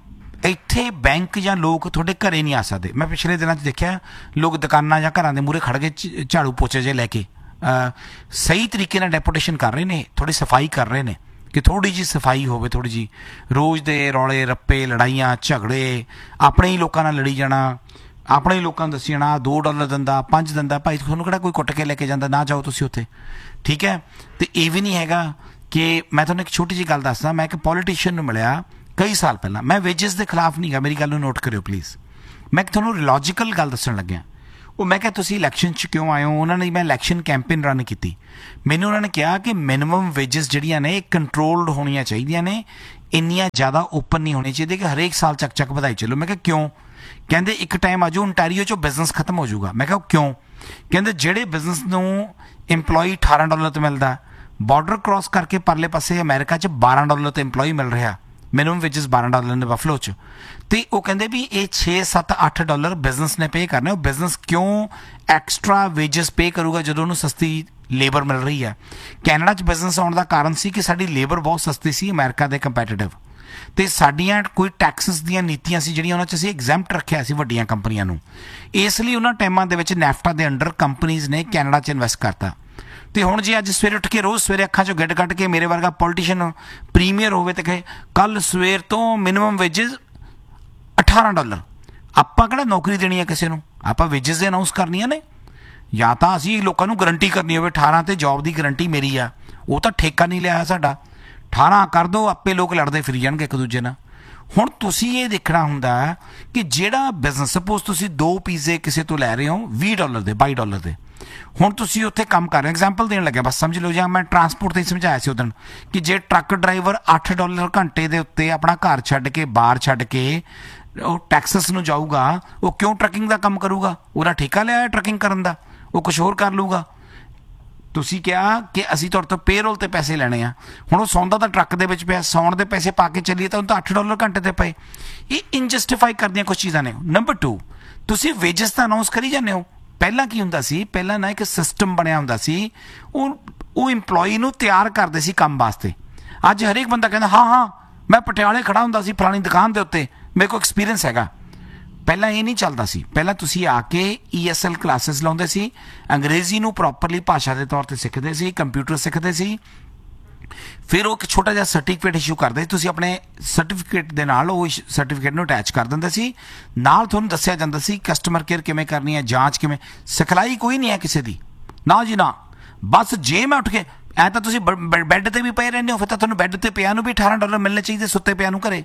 ਇੱਥੇ ਬੈਂਕ ਜਾਂ ਲੋਕ ਤੁਹਾਡੇ ਘਰੇ ਨਹੀਂ ਆ ਸਕਦੇ। ਮੈਂ ਪਿਛਲੇ ਦਿਨਾਂ 'ਚ ਦੇਖਿਆ ਲੋਕ ਦੁਕਾਨਾਂ ਜਾਂ ਘਰਾਂ ਦੇ ਮੂਹਰੇ ਖੜ੍ਹ ਕੇ ਝਾੜੂ ਪੋਚੇ ਜਿਹੇ ਲੈ ਕੇ ਸਹੀ ਤਰੀਕੇ ਨਾਲ ਡੈਪੂਟੇਸ਼ਨ ਕਰ ਰਹੇ ਨੇ, ਥੋੜ੍ਹੀ ਸਫਾਈ ਕਰ ਰਹੇ ਨੇ ਕਿ ਥੋੜ੍ਹੀ ਜਿਹੀ ਸਫਾਈ ਹੋਵੇ, ਥੋੜ੍ਹੀ ਜਿਹੀ। ਰੋਜ਼ ਦੇ ਰੌਲੇ ਰੱਪੇ, ਲੜਾਈਆਂ ਝਗੜੇ, ਆਪਣੇ ਹੀ ਲੋਕਾਂ ਨਾਲ ਲੜੀ ਜਾਣਾ, ਆਪਣੇ ਹੀ ਲੋਕਾਂ ਨੂੰ ਦੱਸੀ ਜਾਣਾ $2 ਦਿੰਦਾ, 5 ਦਿੰਦਾ, ਭਾਈ ਤੁਹਾਨੂੰ ਕਿਹੜਾ ਕੋਈ ਕੁੱਟ ਕੇ ਲੈ ਕੇ ਜਾਂਦਾ, ਨਾ ਜਾਓ ਤੁਸੀਂ ਉੱਥੇ, ਠੀਕ ਹੈ। ਅਤੇ ਇਹ ਵੀ ਨਹੀਂ ਹੈਗਾ ਕਿ ਮੈਂ ਤੁਹਾਨੂੰ ਇੱਕ ਛੋਟੀ ਜਿਹੀ ਗੱਲ ਦੱਸਦਾ। ਮੈਂ ਇੱਕ ਪੋਲੀਟੀਸ਼ੀਅਨ ਨੂੰ ਮਿਲਿਆ ਕਈ ਸਾਲ ਪਹਿਲਾਂ। ਮੈਂ ਵੇਜਿਸ ਦੇ ਖਿਲਾਫ ਨਹੀਂ ਗਾ, ਮੇਰੀ ਗੱਲ ਨੂੰ ਨੋਟ ਕਰਿਓ ਪਲੀਜ਼। ਮੈਂ ਤੁਹਾਨੂੰ ਲੌਜੀਕਲ ਗੱਲ ਦੱਸਣ ਲੱਗਿਆ। ਉਹ ਮੈਂ ਕਿਹਾ ਤੁਸੀਂ ਇਲੈਕਸ਼ਨ 'ਚ ਕਿਉਂ ਆਏ ਹੋ? ਉਹਨਾਂ ਨੇ, ਮੈਂ ਇਲੈਕਸ਼ਨ ਕੈਂਪੇਨ ਰਨ ਕੀਤੀ। ਮੈਨੂੰ ਉਹਨਾਂ ਨੇ ਕਿਹਾ ਕਿ ਮਿਨੀਮਮ ਵੇਜਿਸ ਜਿਹੜੀਆਂ ਨੇ ਇਹ ਕੰਟਰੋਲਡ ਹੋਣੀਆਂ ਚਾਹੀਦੀਆਂ ਨੇ, ਇੰਨੀਆਂ ਜ਼ਿਆਦਾ ਓਪਨ ਨਹੀਂ ਹੋਣੀ ਚਾਹੀਦੀ ਕਿ ਹਰੇਕ ਸਾਲ ਚੱਕ ਵਧਾਈ ਚੱਲੋ। ਮੈਂ ਕਿਹਾ ਕਿਉਂ? ਕਹਿੰਦੇ ਇੱਕ ਟਾਈਮ ਆ ਜਾਓ ontario 'ਚੋਂ ਬਿਜ਼ਨਸ ਖਤਮ ਹੋ ਜਾਊਗਾ। ਮੈਂ ਕਿਹਾ ਕਿਉਂ? ਕਹਿੰਦੇ ਜਿਹੜੇ ਬਿਜ਼ਨਸ ਨੂੰ EMPLOYE $18 ਤੇ ਮਿਲਦਾ, ਬਾਰਡਰ ਕ੍ਰਾਸ ਕਰਕੇ ਪਰਲੇ ਪਾਸੇ ਅਮਰੀਕਾ 'ਚ $12 ਤੇ EMPLOYE ਮਿਲ ਰਿਹਾ, ਮਿਨੀਮਮ ਵੇਜਿਸ $12 ਨੇ ਬਫਲੋ 'ਚ। ਅਤੇ ਉਹ ਕਹਿੰਦੇ ਵੀ ਇਹ $6, $7, $8 ਬਿਜ਼ਨਸ ਨੇ ਪੇ ਕਰਨੇ। ਉਹ ਬਿਜ਼ਨਸ ਕਿਉਂ ਐਕਸਟਰਾ ਵੇਜਿਸ ਪੇ ਕਰੂਗਾ ਜਦੋਂ ਉਹਨੂੰ ਸਸਤੀ ਲੇਬਰ ਮਿਲ ਰਹੀ ਹੈ? ਕੈਨੇਡਾ 'ਚ ਬਿਜ਼ਨਸ ਆਉਣ ਦਾ ਕਾਰਨ ਸੀ ਕਿ ਸਾਡੀ ਲੇਬਰ ਬਹੁਤ ਸਸਤੀ ਸੀ ਅਮਰੀਕਾ ਦੇ ਕੰਪੈਟੀਟਿਵ, ਅਤੇ ਸਾਡੀਆਂ ਕੋਈ ਟੈਕਸਿਸ ਦੀਆਂ ਨੀਤੀਆਂ ਸੀ ਜਿਹੜੀਆਂ ਉਹਨਾਂ 'ਚ ਅਸੀਂ ਐਗਜ਼ੈਂਪਟ ਰੱਖਿਆ ਸੀ ਵੱਡੀਆਂ ਕੰਪਨੀਆਂ ਨੂੰ। ਇਸ ਲਈ ਉਹਨਾਂ ਟਾਈਮਾਂ ਦੇ ਵਿੱਚ ਨੈਫਟਾ ਦੇ ਅੰਡਰ ਕੰਪਨੀਜ਼ ਨੇ ਕੈਨੇਡਾ 'ਚ ਇਨਵੈਸਟ ਕਰਤਾ। ਅਤੇ ਹੁਣ ਜੇ ਅੱਜ ਸਵੇਰੇ ਉੱਠ ਕੇ ਰੋਜ਼ ਸਵੇਰੇ ਅੱਖਾਂ 'ਚੋਂ ਗਿੱਟ ਕੱਢ ਕੇ ਮੇਰੇ ਵਰਗਾ ਪੋਲੀਟੀਸ਼ੀਅਨ ਪ੍ਰੀਮੀਅਰ ਹੋਵੇ ਅਤੇ ਕਹੇ ਕੱਲ੍ਹ ਸਵੇਰ ਤੋਂ ਮਿਨੀਮਮ ਵੇਜਿਸ $18, ਆਪਾਂ ਕਿਹੜਾ ਨੌਕਰੀ ਦੇਣੀ ਹੈ ਕਿਸੇ ਨੂੰ? ਆਪਾਂ ਵੇਜਿਸ ਦੇ ਅਨਾਊਂਸ ਕਰਨੀਆਂ ਨੇ, ਜਾਂ ਤਾਂ ਅਸੀਂ ਲੋਕਾਂ ਨੂੰ ਗਰੰਟੀ ਕਰਨੀ ਹੋਵੇ 18 ਤੇ ਜੋਬ ਦੀ ਗਰੰਟੀ ਮੇਰੀ ਆ। ਉਹ ਤਾਂ ਠੇਕਾ ਨਹੀਂ ਲਿਆ ਸਾਡਾ, 18 ਕਰ ਦਿਓ, ਆਪੇ ਲੋਕ ਲੜਦੇ ਫਿਰੀ ਜਾਣਗੇ ਇੱਕ ਦੂਜੇ ਨਾਲ। ਹੁਣ ਤੁਸੀਂ ਇਹ ਦੇਖਣਾ ਹੁੰਦਾ ਕਿ ਜਿਹੜਾ ਬਿਜ਼ਨਸ, ਸਪੋਜ਼ ਤੁਸੀਂ 2 ਪੀਜ਼ੇ ਕਿਸੇ ਤੋਂ ਲੈ ਰਹੇ ਹੋ $20 ਦੇ, $22 ਦੇ, ਹੁਣ ਤੁਸੀਂ ਉੱਥੇ ਕੰਮ ਕਰ ਰਹੇ ਹੋ। ਐਗਜ਼ਾਮਪਲ ਦੇਣ ਲੱਗਿਆ, ਬਸ ਸਮਝ ਲਓ। ਜਾਂ ਮੈਂ ਟਰਾਂਸਪੋਰਟ 'ਤੇ ਸਮਝਾਇਆ ਸੀ ਉਦੋਂ ਕਿ ਜੇ ਟਰੱਕ ਡਰਾਈਵਰ $8 ਘੰਟੇ ਦੇ ਉੱਤੇ ਆਪਣਾ ਘਰ ਛੱਡ ਕੇ, ਬਾਹਰ ਛੱਡ ਕੇ ਉਹ ਟੈਕਸਸ ਨੂੰ ਜਾਊਗਾ, ਉਹ ਕਿਉਂ ਟਰੱਕਿੰਗ ਦਾ ਕੰਮ ਕਰੂਗਾ? ਉਹਦਾ ਠੇਕਾ ਲਿਆ ਹੈ ਟਰੱਕਿੰਗ ਕਰਨ ਦਾ, ਉਹ ਕੁਛ ਹੋਰ ਕਰ ਲੂਗਾ। ਤੁਸੀਂ ਕਿਹਾ ਕਿ ਅਸੀਂ ਤੁਹਾਡੇ ਤੋਂ ਪੇਰੋਲ 'ਤੇ ਪੈਸੇ ਲੈਣੇ ਆ, ਹੁਣ ਉਹ ਸੌਂਦਾ ਤਾਂ ਟਰੱਕ ਦੇ ਵਿੱਚ ਪਿਆ, ਸੌਣ ਦੇ ਪੈਸੇ ਪਾ ਕੇ ਚੱਲੀਏ ਤਾਂ ਉਹਨੂੰ ਤਾਂ $8 ਘੰਟੇ 'ਤੇ ਪਏ। ਇਹ ਇਨਜਸਟੀਫਾਈ ਕਰਦੀਆਂ ਕੁਛ ਚੀਜ਼ਾਂ ਨੇ। ਨੰਬਰ 2, ਤੁਸੀਂ ਵੇਜਿਸ ਤਾਂ ਅਨਾਊਂਸ ਕਰੀ ਜਾਂਦੇ ਹੋ। ਪਹਿਲਾਂ ਕੀ ਹੁੰਦਾ ਸੀ? ਪਹਿਲਾਂ ਨਾ ਇੱਕ ਸਿਸਟਮ ਬਣਿਆ ਹੁੰਦਾ ਸੀ, ਉਹ EMPLOYE ਨੂੰ ਤਿਆਰ ਕਰਦੇ ਸੀ ਕੰਮ ਵਾਸਤੇ। ਅੱਜ ਹਰੇਕ ਬੰਦਾ ਕਹਿੰਦਾ ਹਾਂ ਮੈਂ ਪਟਿਆਲੇ ਖੜਾ ਹੁੰਦਾ ਸੀ ਫਲਾਣੀ ਦੁਕਾਨ ਦੇ ਉੱਤੇ, ਮੇਰੇ ਕੋਲ ਐਕਸਪੀਰੀਅੰਸ ਹੈਗਾ। ਪਹਿਲਾਂ ਇਹ ਨਹੀਂ ਚੱਲਦਾ ਸੀ। ਪਹਿਲਾਂ ਤੁਸੀਂ ਆ ਕੇ ESL ਕਲਾਸਿਸ ਲਾਉਂਦੇ ਸੀ, ਅੰਗਰੇਜ਼ੀ ਨੂੰ ਪ੍ਰੋਪਰਲੀ ਭਾਸ਼ਾ ਦੇ ਤੌਰ 'ਤੇ ਸਿੱਖਦੇ ਸੀ, ਕੰਪਿਊਟਰ ਸਿੱਖਦੇ ਸੀ, ਫਿਰ ਉਹ ਇੱਕ ਛੋਟਾ ਜਿਹਾ ਸਰਟੀਫਿਕੇਟ ਇਸ਼ੂ ਕਰਦੇ ਸੀ। ਤੁਸੀਂ ਆਪਣੇ ਸਰਟੀਫਿਕੇਟ ਦੇ ਨਾਲ ਉਹ ਸਰਟੀਫਿਕੇਟ ਨੂੰ ਅਟੈਚ ਕਰ ਦਿੰਦੇ ਸੀ, ਨਾਲ ਤੁਹਾਨੂੰ ਦੱਸਿਆ ਜਾਂਦਾ ਸੀ ਕਸਟਮਰ ਕੇਅਰ ਕਿਵੇਂ ਕਰਨੀ ਹੈ, ਜਾਂਚ ਕਿਵੇਂ। ਸਿਖਲਾਈ ਕੋਈ ਨਹੀਂ ਹੈ ਕਿਸੇ ਦੀ, ਨਾ ਜੀ ਨਾ। ਬਸ ਜੇ ਮੈਂ ਉੱਠ ਕੇ ਐਂ ਤਾਂ ਤੁਸੀਂ ਬੈੱਡ 'ਤੇ ਵੀ ਪਏ ਰਹਿੰਦੇ ਹੋ, ਫਿਰ ਤਾਂ ਤੁਹਾਨੂੰ ਬੈੱਡ 'ਤੇ ਪਿਆ ਨੂੰ ਵੀ $18 ਮਿਲਣੇ ਚਾਹੀਦੇ, ਸੁੱਤੇ ਪਿਆ ਨੂੰ ਘਰੇ।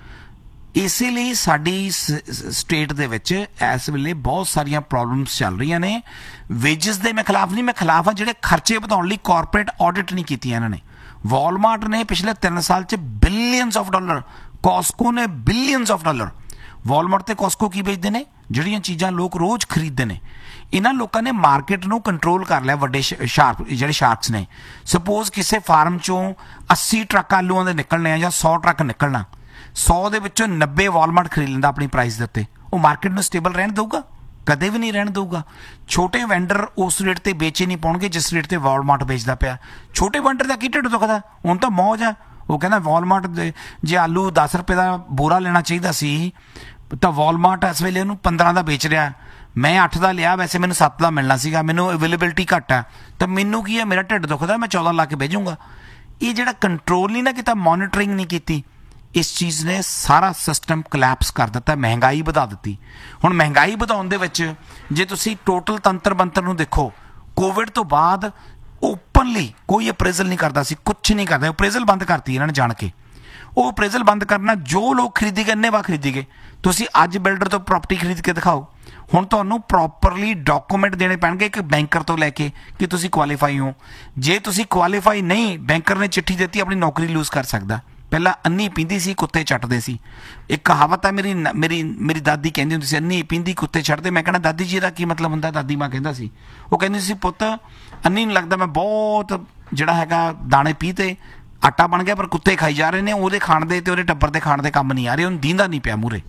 ਇਸੇ ਲਈ ਸਾਡੀ ਸਟੇਟ ਦੇ ਵਿੱਚ ਇਸ ਵੇਲੇ ਬਹੁਤ ਸਾਰੀਆਂ ਪ੍ਰੋਬਲਮਸ ਚੱਲ ਰਹੀਆਂ ਨੇ। ਵੇਜਿਸ ਦੇ ਮੈਂ ਖਿਲਾਫ ਨਹੀਂ, ਮੈਂ ਖਿਲਾਫ ਹਾਂ ਜਿਹੜੇ ਖਰਚੇ ਵਧਾਉਣ ਲਈ ਕਾਰਪੋਰੇਟ ਆਡਿਟ ਨਹੀਂ ਕੀਤੀਆਂ ਇਹਨਾਂ ਨੇ। ਵਾਲਮਾਰਟ ਨੇ ਪਿਛਲੇ 3 ਸਾਲ 'ਚ ਬਿਲੀਅਨਸ ਆਫ ਡਾਲਰ, ਕਾਸਕੋ ਨੇ ਬਿਲੀਅਨਸ ਆਫ ਡਾਲਰ। ਵਾਲਮਾਰਟ ਤੇ ਕਾਸਕੋ ਕੀ ਵੇਚਦੇ ਨੇ? ਜਿਹੜੀਆਂ ਚੀਜ਼ਾਂ ਲੋਕ ਰੋਜ਼ ਖਰੀਦਦੇ ਨੇ। ਇਹਨਾਂ ਲੋਕਾਂ ਨੇ ਮਾਰਕੀਟ ਨੂੰ ਕੰਟਰੋਲ ਕਰ ਲਿਆ। ਵੱਡੇ ਜਿਹੜੇ ਸ਼ਾਰਕਸ ਨੇ, ਸਪੋਜ਼ ਕਿਸੇ ਫਾਰਮ 'ਚੋਂ 80 ਟਰੱਕ ਆਲੂਆਂ ਦੇ ਨਿਕਲਣੇ ਆ ਜਾਂ 100 ਟਰੱਕ ਨਿਕਲਣਾ, 100 ਦੇ ਵਿੱਚੋਂ 90 ਵਾਲਮਾਰਟ ਖਰੀਦ ਲੈਂਦਾ ਆਪਣੀ ਪ੍ਰਾਈਸ ਦੇ ਉੱਤੇ। ਉਹ ਮਾਰਕੀਟ ਨੂੰ ਸਟੇਬਲ ਰਹਿਣ ਦਊਗਾ? ਕਦੇ ਵੀ ਨਹੀਂ ਰਹਿਣ ਦਊਗਾ। ਛੋਟੇ ਵੈਂਡਰ ਉਸ ਰੇਟ 'ਤੇ ਵੇਚੇ ਨਹੀਂ ਪਾਉਣਗੇ ਜਿਸ ਰੇਟ 'ਤੇ ਵਾਲਮਾਰਟ ਵੇਚਦਾ ਪਿਆ। ਛੋਟੇ ਵੈਂਡਰ ਦਾ ਕੀ ਢਿੱਡ ਦੁਖਦਾ? ਹੁਣ ਤਾਂ ਮੌਜ ਆ। ਉਹ ਕਹਿੰਦਾ ਵਾਲਮਾਰਟ ਦੇ ਜੇ ਆਲੂ 10 ਰੁਪਏ ਦਾ ਬੋਰਾ ਲੈਣਾ ਚਾਹੀਦਾ ਸੀ ਤਾਂ ਵਾਲਮਾਰਟ ਇਸ ਵੇਲੇ ਉਹਨੂੰ 15 ਦਾ ਵੇਚ ਰਿਹਾ। ਮੈਂ 8 ਦਾ ਲਿਆ, ਵੈਸੇ ਮੈਨੂੰ 7 ਦਾ ਮਿਲਣਾ ਸੀਗਾ, ਮੈਨੂੰ ਅਵੇਲੇਬਿਲਿਟੀ ਘੱਟ ਆ, ਤਾਂ ਮੈਨੂੰ ਕੀ ਹੈ, ਮੇਰਾ ਢਿੱਡ ਦੁਖਦਾ, ਮੈਂ 14 ਲਾ ਕੇ ਭੇਜੂੰਗਾ। ਇਹ ਜਿਹੜਾ ਕੰਟਰੋਲ ਨਹੀਂ ਨਾ ਕੀਤਾ, ਮੋਨੀਟਰਿੰਗ ਨਹੀਂ ਕੀਤੀ, ਇਸ ਚੀਜ਼ ਨੇ ਸਾਰਾ ਸਿਸਟਮ ਕਲੈਪਸ ਕਰ ਦਿੱਤਾ, ਮਹਿੰਗਾਈ ਵਧਾ ਦਿੱਤੀ। ਹੁਣ ਮਹਿੰਗਾਈ ਵਧਾਉਣ ਦੇ ਵਿੱਚ ਜੇ ਤੁਸੀਂ ਟੋਟਲ ਤੰਤਰ ਬੰਤਰ ਨੂੰ ਦੇਖੋ, ਕੋਵਿਡ ਤੋਂ ਬਾਅਦ ਓਪਨਲੀ ਕੋਈ ਅਪਰੇਜ਼ਲ ਨਹੀਂ ਕਰਦਾ ਸੀ, ਕੁਛ ਨਹੀਂ ਕਰਦਾ। ਅਪਰੇਜ਼ਲ ਬੰਦ ਕਰਤੀ ਇਹਨਾਂ ਨੇ ਜਾਣ ਕੇ। ਉਹ ਅਪਰੇਜ਼ਲ ਬੰਦ ਕਰਨਾ, ਜੋ ਲੋਕ ਖਰੀਦੀ ਗਏ ਇੰਨੇ ਵਾ ਖਰੀਦੀ ਗਏ। ਤੁਸੀਂ ਅੱਜ ਬਿਲਡਰ ਤੋਂ ਪ੍ਰਾਪਰਟੀ ਖਰੀਦ ਕੇ ਦਿਖਾਓ, ਹੁਣ ਤੁਹਾਨੂੰ ਪ੍ਰੋਪਰਲੀ ਡਾਕੂਮੈਂਟ ਦੇਣੇ ਪੈਣਗੇ ਇੱਕ ਬੈਂਕਰ ਤੋਂ ਲੈ ਕੇ ਕਿ ਤੁਸੀਂ ਕੁਆਲੀਫਾਈ ਹੋ। ਜੇ ਤੁਸੀਂ ਕੁਆਲੀਫਾਈ ਨਹੀਂ, ਬੈਂਕਰ ਨੇ ਚਿੱਠੀ ਦਿੱਤੀ, ਆਪਣੀ ਨੌਕਰੀ ਲੂਜ਼ ਕਰ ਸਕਦਾ। ਪਹਿਲਾਂ ਅੰਨੀ ਪੀਂਦੀ ਸੀ, ਕੁੱਤੇ ਚੱਟਦੇ ਸੀ। ਇੱਕ ਕਹਾਵਤ ਹੈ, ਮੇਰੀ ਦਾਦੀ ਕਹਿੰਦੀ ਹੁੰਦੀ ਸੀ, ਅੰਨੀ ਪੀਂਦੀ ਕੁੱਤੇ ਛੱਡਦੇ। ਮੈਂ ਕਹਿੰਦਾ ਦਾਦੀ ਜੀ ਦਾ ਕੀ ਮਤਲਬ ਹੁੰਦਾ? ਦਾਦੀ ਮਾਂ ਕਹਿੰਦਾ ਸੀ, ਉਹ ਕਹਿੰਦੀ ਸੀ ਪੁੱਤ ਅੰਨੀ ਨੂੰ ਲੱਗਦਾ ਮੈਂ ਬਹੁਤ ਜਿਹੜਾ ਹੈਗਾ ਦਾਣੇ ਪੀ ਤੇ ਆਟਾ ਬਣ ਗਿਆ, ਪਰ ਕੁੱਤੇ ਖਾਈ ਜਾ ਰਹੇ ਨੇ, ਉਹਦੇ ਖਾਣ ਦੇ ਤੇ ਉਹਦੇ ਟੱਬਰ ਦੇ ਖਾਣ ਦੇ ਕੰਮ ਨਹੀਂ ਆ ਰਹੇ, ਉਹਨੂੰ ਦੀਂਦਾ ਨਹੀਂ ਪਿਆ ਮੂਹਰੇ।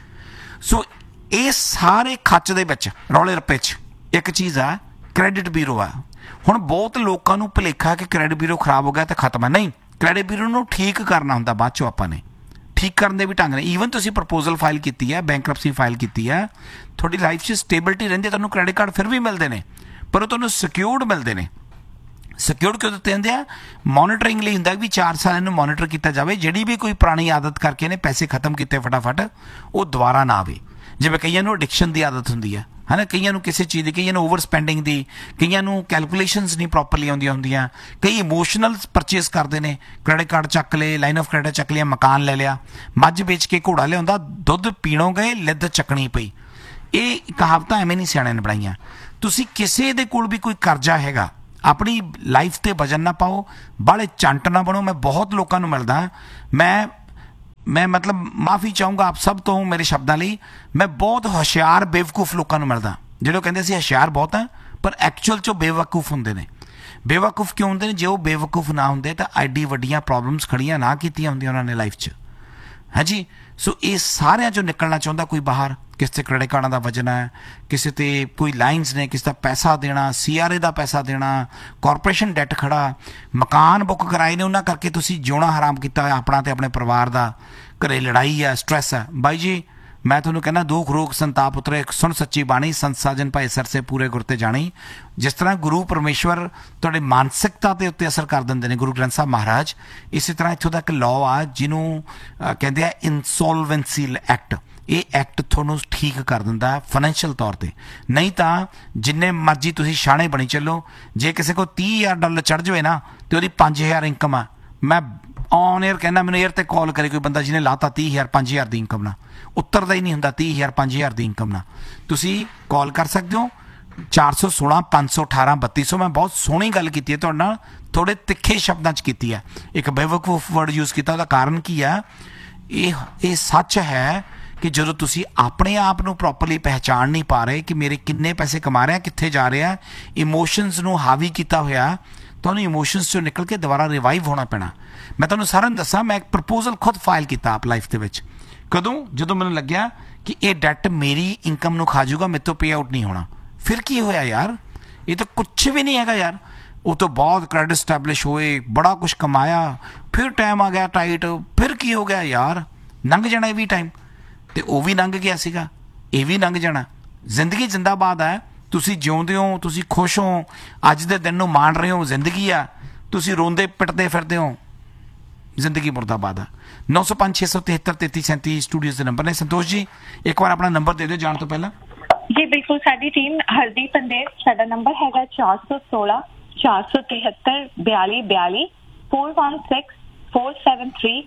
ਸੋ ਇਹ ਸਾਰੇ ਖੱਚ ਦੇ ਵਿੱਚ ਰੌਲੇ ਰੱਪੇ 'ਚ ਇੱਕ ਚੀਜ਼ ਆ, ਕ੍ਰੈਡਿਟ ਬਿਊਰੋ ਆ। ਹੁਣ ਬਹੁਤ ਲੋਕਾਂ ਨੂੰ ਭੁਲੇਖਾ ਕਿ ਕ੍ਰੈਡਿਟ ਬਿਊਰੋ ਖਰਾਬ ਹੋ ਗਿਆ ਤਾਂ ਖਤਮ ਹੈ। ਨਹੀਂ, ਕ੍ਰੈਡਿਟ ਬਿਊਰੋ ਨੂੰ ਠੀਕ ਕਰਨਾ ਹੁੰਦਾ ਬਾਅਦ 'ਚੋਂ ਆਪਾਂ ਨੇ। ਠੀਕ ਕਰਨ ਦੇ ਵੀ ਢੰਗ ਨੇ। ਈਵਨ ਤੁਸੀਂ ਪ੍ਰਪੋਜ਼ਲ ਫਾਈਲ ਕੀਤੀ ਹੈ, ਬੈਂਕਰਪਸੀ ਫਾਈਲ ਕੀਤੀ ਹੈ, ਤੁਹਾਡੀ ਲਾਈਫ 'ਚ ਸਟੇਬਿਲਿਟੀ ਰਹਿੰਦੀ ਹੈ, ਤੁਹਾਨੂੰ ਕ੍ਰੈਡਿਟ ਕਾਰਡ ਫਿਰ ਵੀ ਮਿਲਦੇ ਨੇ, ਪਰ ਉਹ ਤੁਹਾਨੂੰ ਸਿਕਿਉਰਡ ਮਿਲਦੇ ਨੇ। ਸਿਕਿਉਰਡ ਕਿਉਂ ਦਿੱਤੇ ਹੁੰਦੇ ਆ? ਮੋਨੀਟਰਿੰਗ ਲਈ ਹੁੰਦਾ ਵੀ 4 ਸਾਲ ਇਹਨੂੰ ਮੋਨੀਟਰ ਕੀਤਾ ਜਾਵੇ, ਜਿਹੜੀ ਵੀ ਕੋਈ ਪੁਰਾਣੀ ਆਦਤ ਕਰਕੇ ਇਹਨੇ ਪੈਸੇ ਖਤਮ ਕੀਤੇ ਫਟਾਫਟ, ਉਹ ਦੁਬਾਰਾ ਨਾ ਆਵੇ। ਜਿਵੇਂ ਕਈਆਂ ਨੂੰ ਐਡਿਕਸ਼ਨ ਦੀ ਆਦਤ ਹੁੰਦੀ ਹੈ ਨਾ, ਕਈਆਂ ਨੂੰ ਕਿਸੇ ਚੀਜ਼ ਦੀ, ਕਈਆਂ ਨੂੰ ਓਵਰ ਸਪੈਂਡਿੰਗ ਦੀ, ਕਈਆਂ ਨੂੰ ਕੈਲਕੂਲੇਸ਼ਨਸ ਨਹੀਂ ਪ੍ਰੋਪਰਲੀ ਆਉਂਦੀਆਂ ਹੁੰਦੀਆਂ, ਕਈ ਇਮੋਸ਼ਨਲ ਪਰਚੇਸ ਕਰਦੇ ਨੇ, ਕ੍ਰੈਡਿਟ ਕਾਰਡ ਚੱਕ ਲਏ, ਲਾਈਨ ਆਫ ਕ੍ਰੈਡਿਟ ਚੱਕ ਲਿਆ, ਮਕਾਨ ਲੈ ਲਿਆ, ਮੱਝ ਵੇਚ ਕੇ ਘੋੜਾ ਲਿਆਉਂਦਾ, ਦੁੱਧ ਪੀਣੋਂ ਗਏ ਲਿੱਦ ਚੱਕਣੀ ਪਈ। ਇਹ ਕਹਾਵਤਾਂ ਐਵੇਂ ਨਹੀਂ ਸਿਆਣਿਆਂ ਨੇ ਬਣਾਈਆਂ। ਤੁਸੀਂ ਕਿਸੇ ਦੇ ਕੋਲ ਵੀ ਕੋਈ ਕਰਜ਼ਾ ਹੈਗਾ, ਆਪਣੀ ਲਾਈਫ ਤੇ ਵਜਨ ਨਾ ਪਾਓ, ਬਾਹਲੇ ਚੰਟ ਨਾ ਬਣੋ। ਮੈਂ ਬਹੁਤ ਲੋਕਾਂ ਨੂੰ ਮਿਲਦਾ, ਮੈਂ ਮਤਲਬ ਮਾਫੀ ਚਾਹੂੰਗਾ ਆਪ ਸਭ ਤੋਂ ਮੇਰੇ ਸ਼ਬਦਾਂ ਲਈ, ਮੈਂ ਬਹੁਤ ਹੁਸ਼ਿਆਰ ਬੇਵਕੂਫ ਲੋਕਾਂ ਨੂੰ ਮਿਲਦਾ, ਜਿਹੜੇ ਕਹਿੰਦੇ ਅਸੀਂ ਹੁਸ਼ਿਆਰ ਬਹੁਤ ਹਾਂ ਪਰ ਐਕਚੁਅਲ 'ਚੋਂ ਬੇਵਕੂਫ ਹੁੰਦੇ ਨੇ। ਬੇਵਕੂਫ ਕਿਉਂ ਹੁੰਦੇ ਨੇ? ਜੇ ਉਹ ਬੇਵਕੂਫ ਨਾ ਹੁੰਦੇ ਤਾਂ ਐਡੀ ਵੱਡੀਆਂ ਪ੍ਰੋਬਲਮਸ ਖੜੀਆਂ ਨਾ ਕੀਤੀਆਂ ਹੁੰਦੀਆਂ ਉਹਨਾਂ ਨੇ ਲਾਈਫ 'ਚ। ਹਾਂਜੀ, ਸੋ ਇਹ ਸਾਰਿਆਂ 'ਚੋਂ ਨਿਕਲਣਾ ਚਾਹੁੰਦਾ ਕੋਈ ਬਾਹਰ। ਕਿਸੇ ਤੇ ਕ੍ਰੈਡਿਟ ਕਾਰਡਾਂ ਦਾ ਵਜਨ ਹੈ, ਕਿਸੇ ਤੇ ਕੋਈ ਲਾਈਨਸ ਨੇ, ਕਿਸੇ ਦਾ ਪੈਸਾ ਦੇਣਾ, CRA ਦਾ ਪੈਸਾ ਦੇਣਾ, ਕਾਰਪੋਰੇਸ਼ਨ ਡੈਟ ਖੜਾ, ਮਕਾਨ ਬੁੱਕ ਕਰਾਏ ਨੇ, ਉਹਨਾਂ ਕਰਕੇ ਤੁਸੀਂ ਜਿਉਣਾ ਹਰਾਮ ਕੀਤਾ ਹੋਇਆ ਆਪਣਾ ਤੇ ਆਪਣੇ ਪਰਿਵਾਰ ਦਾ, ਘਰੇ ਲੜਾਈ ਹੈ, ਸਟ੍ਰੈਸ ਹੈ। ਬਾਈ ਜੀ ਮੈਂ ਤੁਹਾਨੂੰ ਕਹਿੰਦਾ, ਦੁੱਖ ਰੋਗ ਸੰਤਾਪ ਉਤਰੇ, ਸੁਣ ਸੱਚੀ ਬਾਣੀ, ਸੰਤ ਸਾਜਨ ਭਾਈ ਸਰਸੇ ਪੂਰੇ ਗੁਰ ਤੇ ਜਾਣੀ। ਜਿਸ ਤਰ੍ਹਾਂ ਗੁਰੂ ਪਰਮੇਸ਼ਵਰ ਤੁਹਾਡੇ ਮਾਨਸਿਕਤਾ ਦੇ ਉੱਤੇ ਅਸਰ ਕਰ ਦਿੰਦੇ ਨੇ, ਗੁਰੂ ਗ੍ਰੰਥ ਸਾਹਿਬ ਮਹਾਰਾਜ, ਇਸੇ ਤਰ੍ਹਾਂ ਇੱਥੋਂ ਦਾ ਇੱਕ ਲਾਅ ਆ ਜਿਹਨੂੰ ਕਹਿੰਦੇ ਆ ਇਨਸੋਲਵੈਂਸੀ ਐਕਟ। ਇਹ ਐਕਟ ਤੁਹਾਨੂੰ ਠੀਕ ਕਰ ਦਿੰਦਾ ਫਾਈਨੈਂਸ਼ੀਅਲ ਤੌਰ ਤੇ। ਨਹੀਂ ਤਾਂ ਜਿੰਨੇ ਮਰਜ਼ੀ ਤੁਸੀਂ ਸ਼ਾਣੇ ਬਣੀ ਚੱਲੋ, ਜੇ ਕਿਸੇ ਕੋਲ $30,000 ਚੜ੍ਹ ਜਾਵੇ ਨਾ ਤੇ ਉਹਦੀ 5,000 ਇਨਕਮ ਆ, ਮੈਂ ਔਨ 에ਅਰ ਕਹਿੰਦਾ, ਮੈਨੂੰ 에ਅਰ ਤੇ ਕਾਲ ਕਰੇ ਕੋਈ ਬੰਦਾ ਜਿਹਨੇ ਲਾਤਾ 30,000 5,000 ਦੀ ਇਨਕਮ ਨਾਲ, ਉੱਤਰਦਾ ਹੀ ਨਹੀਂ ਹੁੰਦਾ 30,000 5,000 ਦੀ ਇਨਕਮ ਨਾਲ। ਤੁਸੀਂ ਕਾਲ ਕਰ ਸਕਦੇ ਹੋ 416 518 3200। ਮੈਂ ਬਹੁਤ ਸੋਹਣੀ ਗੱਲ ਕੀਤੀ ਹੈ ਤੁਹਾਡੇ ਨਾਲ, ਥੋੜੇ ਤਿੱਖੇ ਸ਼ਬਦਾਂ 'ਚ ਕੀਤੀ ਹੈ। ਇੱਕ ਬੇਵਕੂਫ ਵਰਡ ਯੂਜ਼ ਕੀਤਾ, ਉਹਦਾ ਕਾਰਨ ਕੀ ਆ? ਇਹ ਸੱਚ ਹੈ ਕਿ ਜਦੋਂ ਤੁਸੀਂ ਆਪਣੇ ਆਪ ਨੂੰ ਪ੍ਰੋਪਰਲੀ ਪਹਿਚਾਣ ਨਹੀਂ ਪਾ ਰਹੇ ਕਿ ਮੇਰੇ ਕਿੰਨੇ ਪੈਸੇ ਕਮਾ ਰਿਹਾ, ਕਿੱਥੇ ਜਾ ਰਿਹਾ, ਇਮੋਸ਼ਨਸ ਨੂੰ ਹਾਵੀ ਕੀਤਾ ਹੋਇਆ, ਤੁਹਾਨੂੰ ਇਮੋਸ਼ਨਸ 'ਚੋਂ ਨਿਕਲ ਕੇ ਦੁਬਾਰਾ ਰਿਵਾਈਵ ਹੋਣਾ ਪੈਣਾ। ਮੈਂ ਤੁਹਾਨੂੰ ਸਾਰਿਆਂ ਨੂੰ ਦੱਸਾਂ, ਮੈਂ ਇੱਕ ਪ੍ਰਪੋਜ਼ਲ ਖੁਦ ਫਾਈਲ ਕੀਤਾ ਆਪ ਲਾਈਫ ਦੇ ਵਿੱਚ। ਕਦੋਂ? ਜਦੋਂ ਮੈਨੂੰ ਲੱਗਿਆ ਕਿ ਇਹ ਡੈਟ ਮੇਰੀ ਇਨਕਮ ਨੂੰ ਖਾ ਜਾਊਗਾ, ਮੇਰੇ ਤੋਂ ਪੇ ਆਊਟ ਨਹੀਂ ਹੋਣਾ। ਫਿਰ ਕੀ ਹੋਇਆ ਯਾਰ? ਇਹ ਤਾਂ ਕੁਛ ਵੀ ਨਹੀਂ ਹੈਗਾ ਯਾਰ। ਉਹ ਤੋਂ ਬਹੁਤ ਕ੍ਰੈਡਿਟ ਸਟੈਬਲਿਸ਼ ਹੋਏ, ਬੜਾ ਕੁਛ ਕਮਾਇਆ, ਫਿਰ ਟਾਈਮ ਆ ਗਿਆ ਟਾਈਟ, ਫਿਰ ਕੀ ਹੋ ਗਿਆ ਯਾਰ? ਲੰਘ ਜਾਣਾ ਇਹ ਵੀ ਟਾਈਮ, ਤੇ ਉਹ ਵੀ ਲੰਘ ਗਿਆ ਸੀਗਾ, ਇਹ ਵੀ ਲੰਘ ਜਾਣਾ। ਜ਼ਿੰਦਗੀ ਜ਼ਿੰਦਾਬਾਦ ਹੈ, ਤੁਸੀਂ ਜਿਉਂਦੇ ਹੋ, ਤੁਸੀਂ ਖੁਸ਼ ਹੋ, ਅੱਜ ਦੇ ਦਿਨ ਨੂੰ ਮਾਣ ਰਹੇ ਹੋ, ਜ਼ਿੰਦਗੀ ਆ। ਤੁਸੀਂ ਰੋਂਦੇ ਪਿੱਟਦੇ ਫਿਰਦੇ ਹੋ, ਜ਼ਿੰਦਗੀ ਮੁਰਦਾਬਾਦ ਆ। 905 673 3337 ਸਟੂਡੀਓਜ਼ ਦੇ ਨੰਬਰ ਨੇ। ਸੰਤੋਸ਼ ਜੀ ਇੱਕ ਵਾਰ ਆਪਣਾ ਨੰਬਰ ਦੇ ਦਿਓ ਜਾਣ ਤੋਂ ਪਹਿਲਾਂ। ਜੀ ਬਿਲਕੁਲ, ਸਾਡੀ ਟੀਮ ਹਰਦੀਪ ਪੰਦੇਰ, ਸਾਡਾ ਨੰਬਰ ਹੈਗਾ 416 473 4242 416 473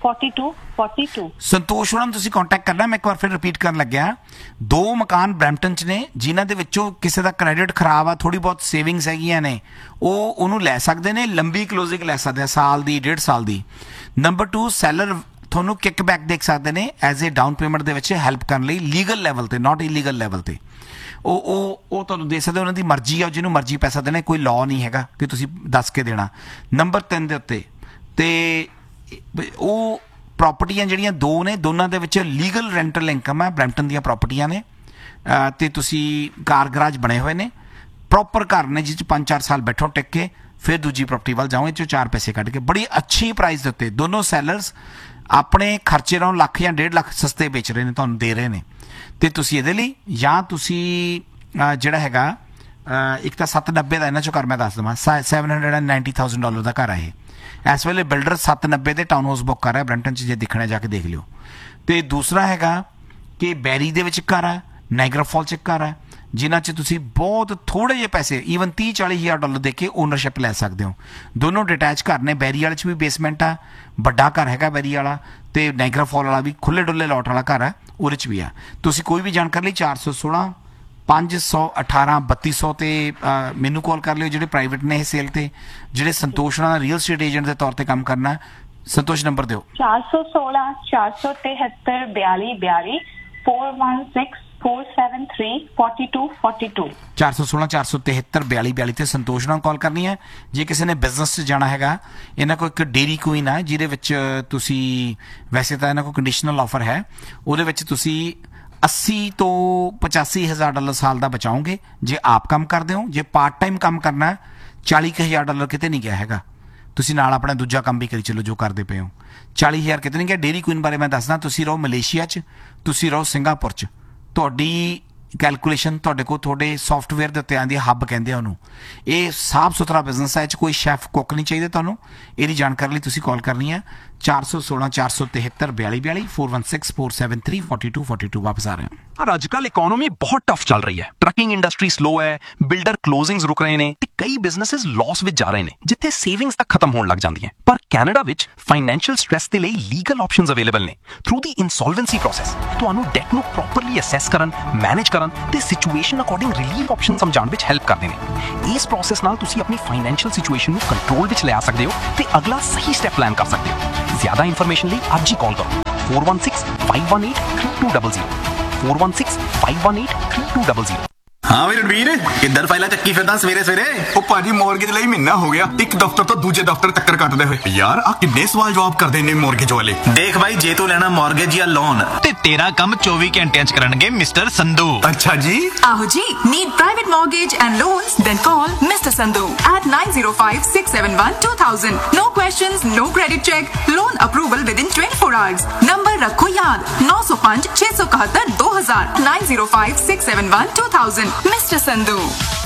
4242। ਸੰਤੋਸ਼ ਉਹਨਾਂ ਨੂੰ ਤੁਸੀਂ ਕੰਟੈਕਟ ਕਰਨਾ। ਮੈਂ ਇੱਕ ਵਾਰ ਫਿਰ ਰਿਪੀਟ ਕਰਨ ਲੱਗਿਆ, 2 ਮਕਾਨ ਬਰੈਂਪਟਨ 'ਚ ਨੇ, ਜਿਨ੍ਹਾਂ ਦੇ ਵਿੱਚੋਂ ਕਿਸੇ ਦਾ ਕ੍ਰੈਡਿਟ ਖਰਾਬ ਆ, ਥੋੜੀ ਬਹੁਤ ਸੇਵਿੰਗਸ ਹੈਗੀਆਂ ਨੇ, ਉਹਨੂੰ ਲੈ ਸਕਦੇ ਨੇ, ਲੰਬੀ ਕਲੋਜ਼ਿੰਗ ਲੈ ਸਕਦੇ ਆ, ਸਾਲ ਦੀ 1.5 ਸਾਲ ਦੀ। ਨੰਬਰ 2, ਸੈਲਰ ਤੁਹਾਨੂੰ ਕਿਕਬੈਕ ਦੇਖ ਸਕਦੇ ਨੇ ਐਜ਼ ਏ ਡਾਊਨ ਪੇਮੈਂਟ ਦੇ ਵਿੱਚ ਹੈਲਪ ਕਰਨ ਲਈ, ਲੀਗਲ ਲੈਵਲ ਤੇ, ਨਾਟ ਇਲੀਗਲ ਲੈਵਲ ਤੇ। ਉਹ ਤੁਹਾਨੂੰ ਦੇ ਸਕਦੇ, ਉਹਨਾਂ ਦੀ ਮਰਜ਼ੀ ਆ, ਜਿਹਨੂੰ ਮਰਜ਼ੀ ਪੈਸਾ ਦੇਣਾ, ਕੋਈ ਲਾਅ ਨਹੀਂ ਹੈਗਾ ਕਿ ਤੁਸੀਂ ਦੱਸ ਕੇ ਦੇਣਾ। ਨੰਬਰ 3 ਦੇ ਉੱਤੇ ਤੇ ਉਹ ਪ੍ਰਾਪਰਟੀਆਂ ਜਿਹੜੀਆਂ 2 ਨੇ, ਦੋਨਾਂ ਦੇ ਵਿੱਚ ਲੀਗਲ ਰੈਂਟਲ ਇਨਕਮ ਹੈ, ਬਰੈਂਪਟਨ ਦੀਆਂ ਪ੍ਰਾਪਰਟੀਆਂ ਨੇ, ਤੇ ਤੁਸੀਂ ਕਾਰ ਗਰਾਜ ਬਣੇ ਹੋਏ ਨੇ, ਪ੍ਰੋਪਰ ਘਰ ਨੇ ਜਿਸ 'ਚ 5-4 ਸਾਲ ਬੈਠੋ ਟਿਕ ਕੇ, ਫਿਰ ਦੂਜੀ ਪ੍ਰਾਪਰਟੀ ਵੱਲ ਜਾਓ, ਇਹ 'ਚੋਂ 4 ਪੈਸੇ ਕੱਢ ਕੇ ਬੜੀ ਅੱਛੀ ਪ੍ਰਾਈਸ ਦੇ ਉੱਤੇ। ਦੋਨੋਂ ਸੈਲਰਸ ਆਪਣੇ ਖਰਚੇ ਨਾਲੋਂ ਲੱਖ ਜਾਂ 1.5 ਲੱਖ ਸਸਤੇ ਵੇਚ ਰਹੇ ਨੇ, ਤੁਹਾਨੂੰ ਦੇ ਰਹੇ ਨੇ। ਤੇ ਤੁਸੀਂ ਇਹਦੇ ਲਈ ਜਾਂ ਤੁਸੀਂ ਜਿਹੜਾ ਹੈਗਾ ਇੱਕ ਤਾਂ 790 ਦਾ ਇਹਨਾਂ 'ਚੋਂ ਘਰ ਮੈਂ ਦੱਸ ਦੇਵਾਂ, $790,000 ਦਾ ਘਰ ਆ ਇਹ। ਇਸ ਵੇਲੇ ਬਿਲਡਰ 790 ਦੇ ਟਾਊਨ ਹਾਊਸ ਬੁੱਕ ਕਰ ਰਿਹਾ ਬਰੈਂਪਟਨ 'ਚ, ਜੇ ਦੇਖਣਾ ਜਾ ਕੇ ਦੇਖ ਲਿਓ। ਤੇ ਦੂਸਰਾ ਹੈਗਾ ਕਿ ਬੈਰੀ ਦੇ ਵਿੱਚ ਘਰ ਹੈ, ਨਾਇਗਰਾ ਫਾਲ 'ਚ ਘਰ ਹੈ, ਜਿਨ੍ਹਾਂ 'ਚ ਤੁਸੀਂ ਬਹੁਤ ਥੋੜ੍ਹੇ ਜਿਹੇ ਪੈਸੇ, ਈਵਨ $30-40,000 ਦੇ ਕੇ ਓਨਰਸ਼ਿਪ ਲੈ ਸਕਦੇ ਹੋ। ਦੋਨੋਂ ਡਿਟੈਚ ਘਰ ਨੇ, ਬੈਰੀ ਵਾਲੇ 'ਚ ਵੀ ਬੇਸਮੈਂਟ ਆ, ਵੱਡਾ ਘਰ ਹੈਗਾ ਬੈਰੀ ਵਾਲਾ, ਤੇ ਨਾਇਗਰਾ ਫਾਲ ਵਾਲਾ ਵੀ ਖੁੱਲੇ ਡੁੱਲੇ ਲੋਟ ਵਾਲਾ ਘਰ ਹੈ, ਉਹਦੇ 'ਚ ਵੀ ਆ। ਤੁਸੀਂ ਕੋਈ ਵੀ ਜਾਣਕਾਰੀ ਲਈ 416 518 3200 ਤੇ ਮੈਨੂੰ ਕਾਲ ਕਰ ਲਿਓ, ਜਿਹੜੇ ਪ੍ਰਾਈਵੇਟ ਨੇ ਇਹ ਸੇਲ ਤੇ, ਜਿਹੜੇ ਸੰਤੋਸ਼ ਨਾਲ ਰੀਅਲ ਸਟੇਟ ਏਜੰਟ ਦੇ ਤੌਰ ਤੇ ਕੰਮ ਕਰਨਾ। ਸੰਤੋਸ਼ ਨੰਬਰ ਦਿਓ। 416 473 4242 416 473 4242 416 473 4242 ਤੇ ਸੰਤੋਸ਼ ਨਾਲ ਕਾਲ ਕਰਨੀ ਹੈ। ਜੇ ਕਿਸੇ ਨੇ ਬਿਜ਼ਨਸ 'ਚ ਜਾਣਾ ਹੈਗਾ, ਇਹਨਾਂ ਕੋਲ ਇੱਕ ਡੇਰੀ ਕੁਈਨ ਹੈ ਜਿਹਦੇ ਵਿੱਚ ਤੁਸੀਂ, ਵੈਸੇ ਤਾਂ ਇਹਨਾਂ ਕੋਲ ਕੰਡੀਸ਼ਨਲ ਆਫਰ ਹੈ, ਉਹਦੇ ਵਿੱਚ ਤੁਸੀਂ $80,000 ਤੋਂ $85,000 ਸਾਲ ਦਾ ਬਚਾਓਗੇ ਜੇ ਆਪ ਕੰਮ ਕਰਦੇ ਹੋ। ਜੇ ਪਾਰਟ ਟਾਈਮ ਕੰਮ ਕਰਨਾ $40,000 ਕਿਤੇ ਨਹੀਂ ਗਿਆ ਹੈਗਾ। ਤੁਸੀਂ ਨਾਲ ਆਪਣਾ ਦੂਜਾ ਕੰਮ ਵੀ ਕਰੀ ਚੱਲੋ ਜੋ ਕਰਦੇ ਪਏ ਹੋ। 40,000 ਕਿਤੇ ਨਹੀਂ ਗਿਆ। ਡੇਅਰੀ ਕੁਈਨ ਬਾਰੇ ਮੈਂ ਦੱਸਦਾ, ਤੁਸੀਂ ਰਹੋ ਮਲੇਸ਼ੀਆ 'ਚ, ਤੁਸੀਂ ਰਹੋ ਸਿੰਗਾਪੁਰ 'ਚ, ਤੁਹਾਡੀ ਕੈਲਕੂਲੇਸ਼ਨ ਤੁਹਾਡੇ ਕੋਲ ਤੁਹਾਡੇ ਸੌਫਟਵੇਅਰ ਦੇ ਉੱਤੇ ਆਉਂਦੀ ਹੈ, ਹੱਬ ਕਹਿੰਦੇ ਆ ਉਹਨੂੰ। ਇਹ ਸਾਫ ਸੁਥਰਾ ਬਿਜ਼ਨਸ ਹੈ, ਇਹ 'ਚ ਕੋਈ ਸ਼ੈਫ ਕੁੱਕ ਨਹੀਂ ਚਾਹੀਦਾ ਤੁਹਾਨੂੰ। ਇਹਦੀ ਜਾਣਕਾਰੀ ਲਈ ਤੁਸੀਂ ਕਾਲ ਕਰਨੀ ਹੈ 416 473 4242 416 473 4242। ਵਾਪਸ ਆ ਰਹੇ ਹਾਂ। ਪਰ ਅੱਜ ਕੱਲ ਇਕਨੋਮੀ ਬਹੁਤ ਟਫ ਚੱਲ ਰਹੀ ਹੈ। ਟਰਕਿੰਗ ਇੰਡਸਟਰੀ ਸਲੋ ਹੈ, ਬਿਲਡਰ ਕਲੋਜ਼ਿੰਗਸ ਰੁਕ ਰਹੇ ਨੇ ਤੇ ਕਈ ਬਿਜ਼ਨੈਸਸ ਲਾਸ ਵਿੱਚ ਜਾ ਰਹੇ ਨੇ, ਜਿੱਥੇ ਸੇਵਿੰਗਸ ਤੱਕ ਖਤਮ ਹੋਣ ਲੱਗ ਜਾਂਦੀਆਂ। ਪਰ ਕੈਨੇਡਾ ਵਿੱਚ ਫਾਈਨੈਂਸ਼ੀਅਲ ਸਟ੍ਰੈਸ ਦੇ ਲਈ ਲੀਗਲ ਆਪਸ਼ਨਸ ਅਵੇਲੇਬਲ ਨੇ। ਥਰੂ ਦੀ ਇਨਸੋਲਵੈਂਸੀ ਪ੍ਰੋਸੈਸ ਤੁਹਾਨੂੰ ਡੈਟ ਨੂੰ ਪ੍ਰੋਪਰਲੀ ਅਸੈਸ ਕਰਨ, ਮੈਨੇਜ ਕਰਨ ਤੇ ਸਿਚੁਏਸ਼ਨ ਅਕੋਰਡਿੰਗ ਰਿਲੀਫ ਆਪਸ਼ਨ ਸਮਝਾਉਣ ਵਿੱਚ ਹੈਲਪ ਕਰਦੇ ਨੇ। ਇਸ ਪ੍ਰੋਸੈਸ ਨਾਲ ਤੁਸੀਂ ਆਪਣੀ ਫਾਈਨੈਂਸ਼ੀਅਲ ਸਿਚੁਏਸ਼ਨ ਨੂੰ ਕੰਟਰੋਲ ਵਿੱਚ ਲਿਆ ਸਕਦੇ ਹੋ ਤੇ ਅਗਲਾ ਸਹੀ ਸਟੈਪ ਪਲਾਨ ਕਰ ਸਕਦੇ ਹੋ। ਜ਼ਿਆਦਾ ਇਨਫੋਰਮੇਸ਼ਨ ਲਈ ਅੱਜ ਹੀ ਕਾਲ ਕਰੋ 4165183200 4165183200। ਹਾਂ ਵੀ ਰਣਵੀਰ, ਕਿੱਧਰ ਫਾਈਲਾਂ ਚੱਕੀ ਫਿਰਦਾ ਸਵੇਰੇ ਸਵੇਰੇ? ਉਹ ਭਾਜੀ ਮੌਰਗੇਜ ਲਈ ਮਹੀਨਾ ਹੋ ਗਿਆ, ਇੱਕ ਦਫ਼ਤਰ ਤੋਂ ਦੂਜੇ ਦਫ਼ਤਰ ਚੱਕਰ ਕੱਟਦੇ ਹੋਏ। ਯਾਰ ਆ ਕਿੰਨੇ ਸਵਾਲ ਜਵਾਬ ਕਰਦੇ ਨੇ ਮੌਰਗੇਜ ਵਾਲੇ। ਦੇਖ ਭਾਈ, ਜੇ ਤੂੰ ਲੈਣਾ ਮੌਰਗੇਜ ਜਾਂ ਲੋਨ ਤੇ ਤੇਰਾ ਕੰਮ 24 ਘੰਟਿਆਂ ਚ ਕਰਨਗੇ ਮਿਸਟਰ ਸੰਧੂ। ਅੱਛਾ ਜੀ। ਆਹੋ ਜੀ, need private mortgage and loans? Then call mister Sandhu at 9056712000। No questions, no credit check, loan approval within 24 hours। Number रखो याद 905 671 2000 905671 2000। Mr. Sandhu।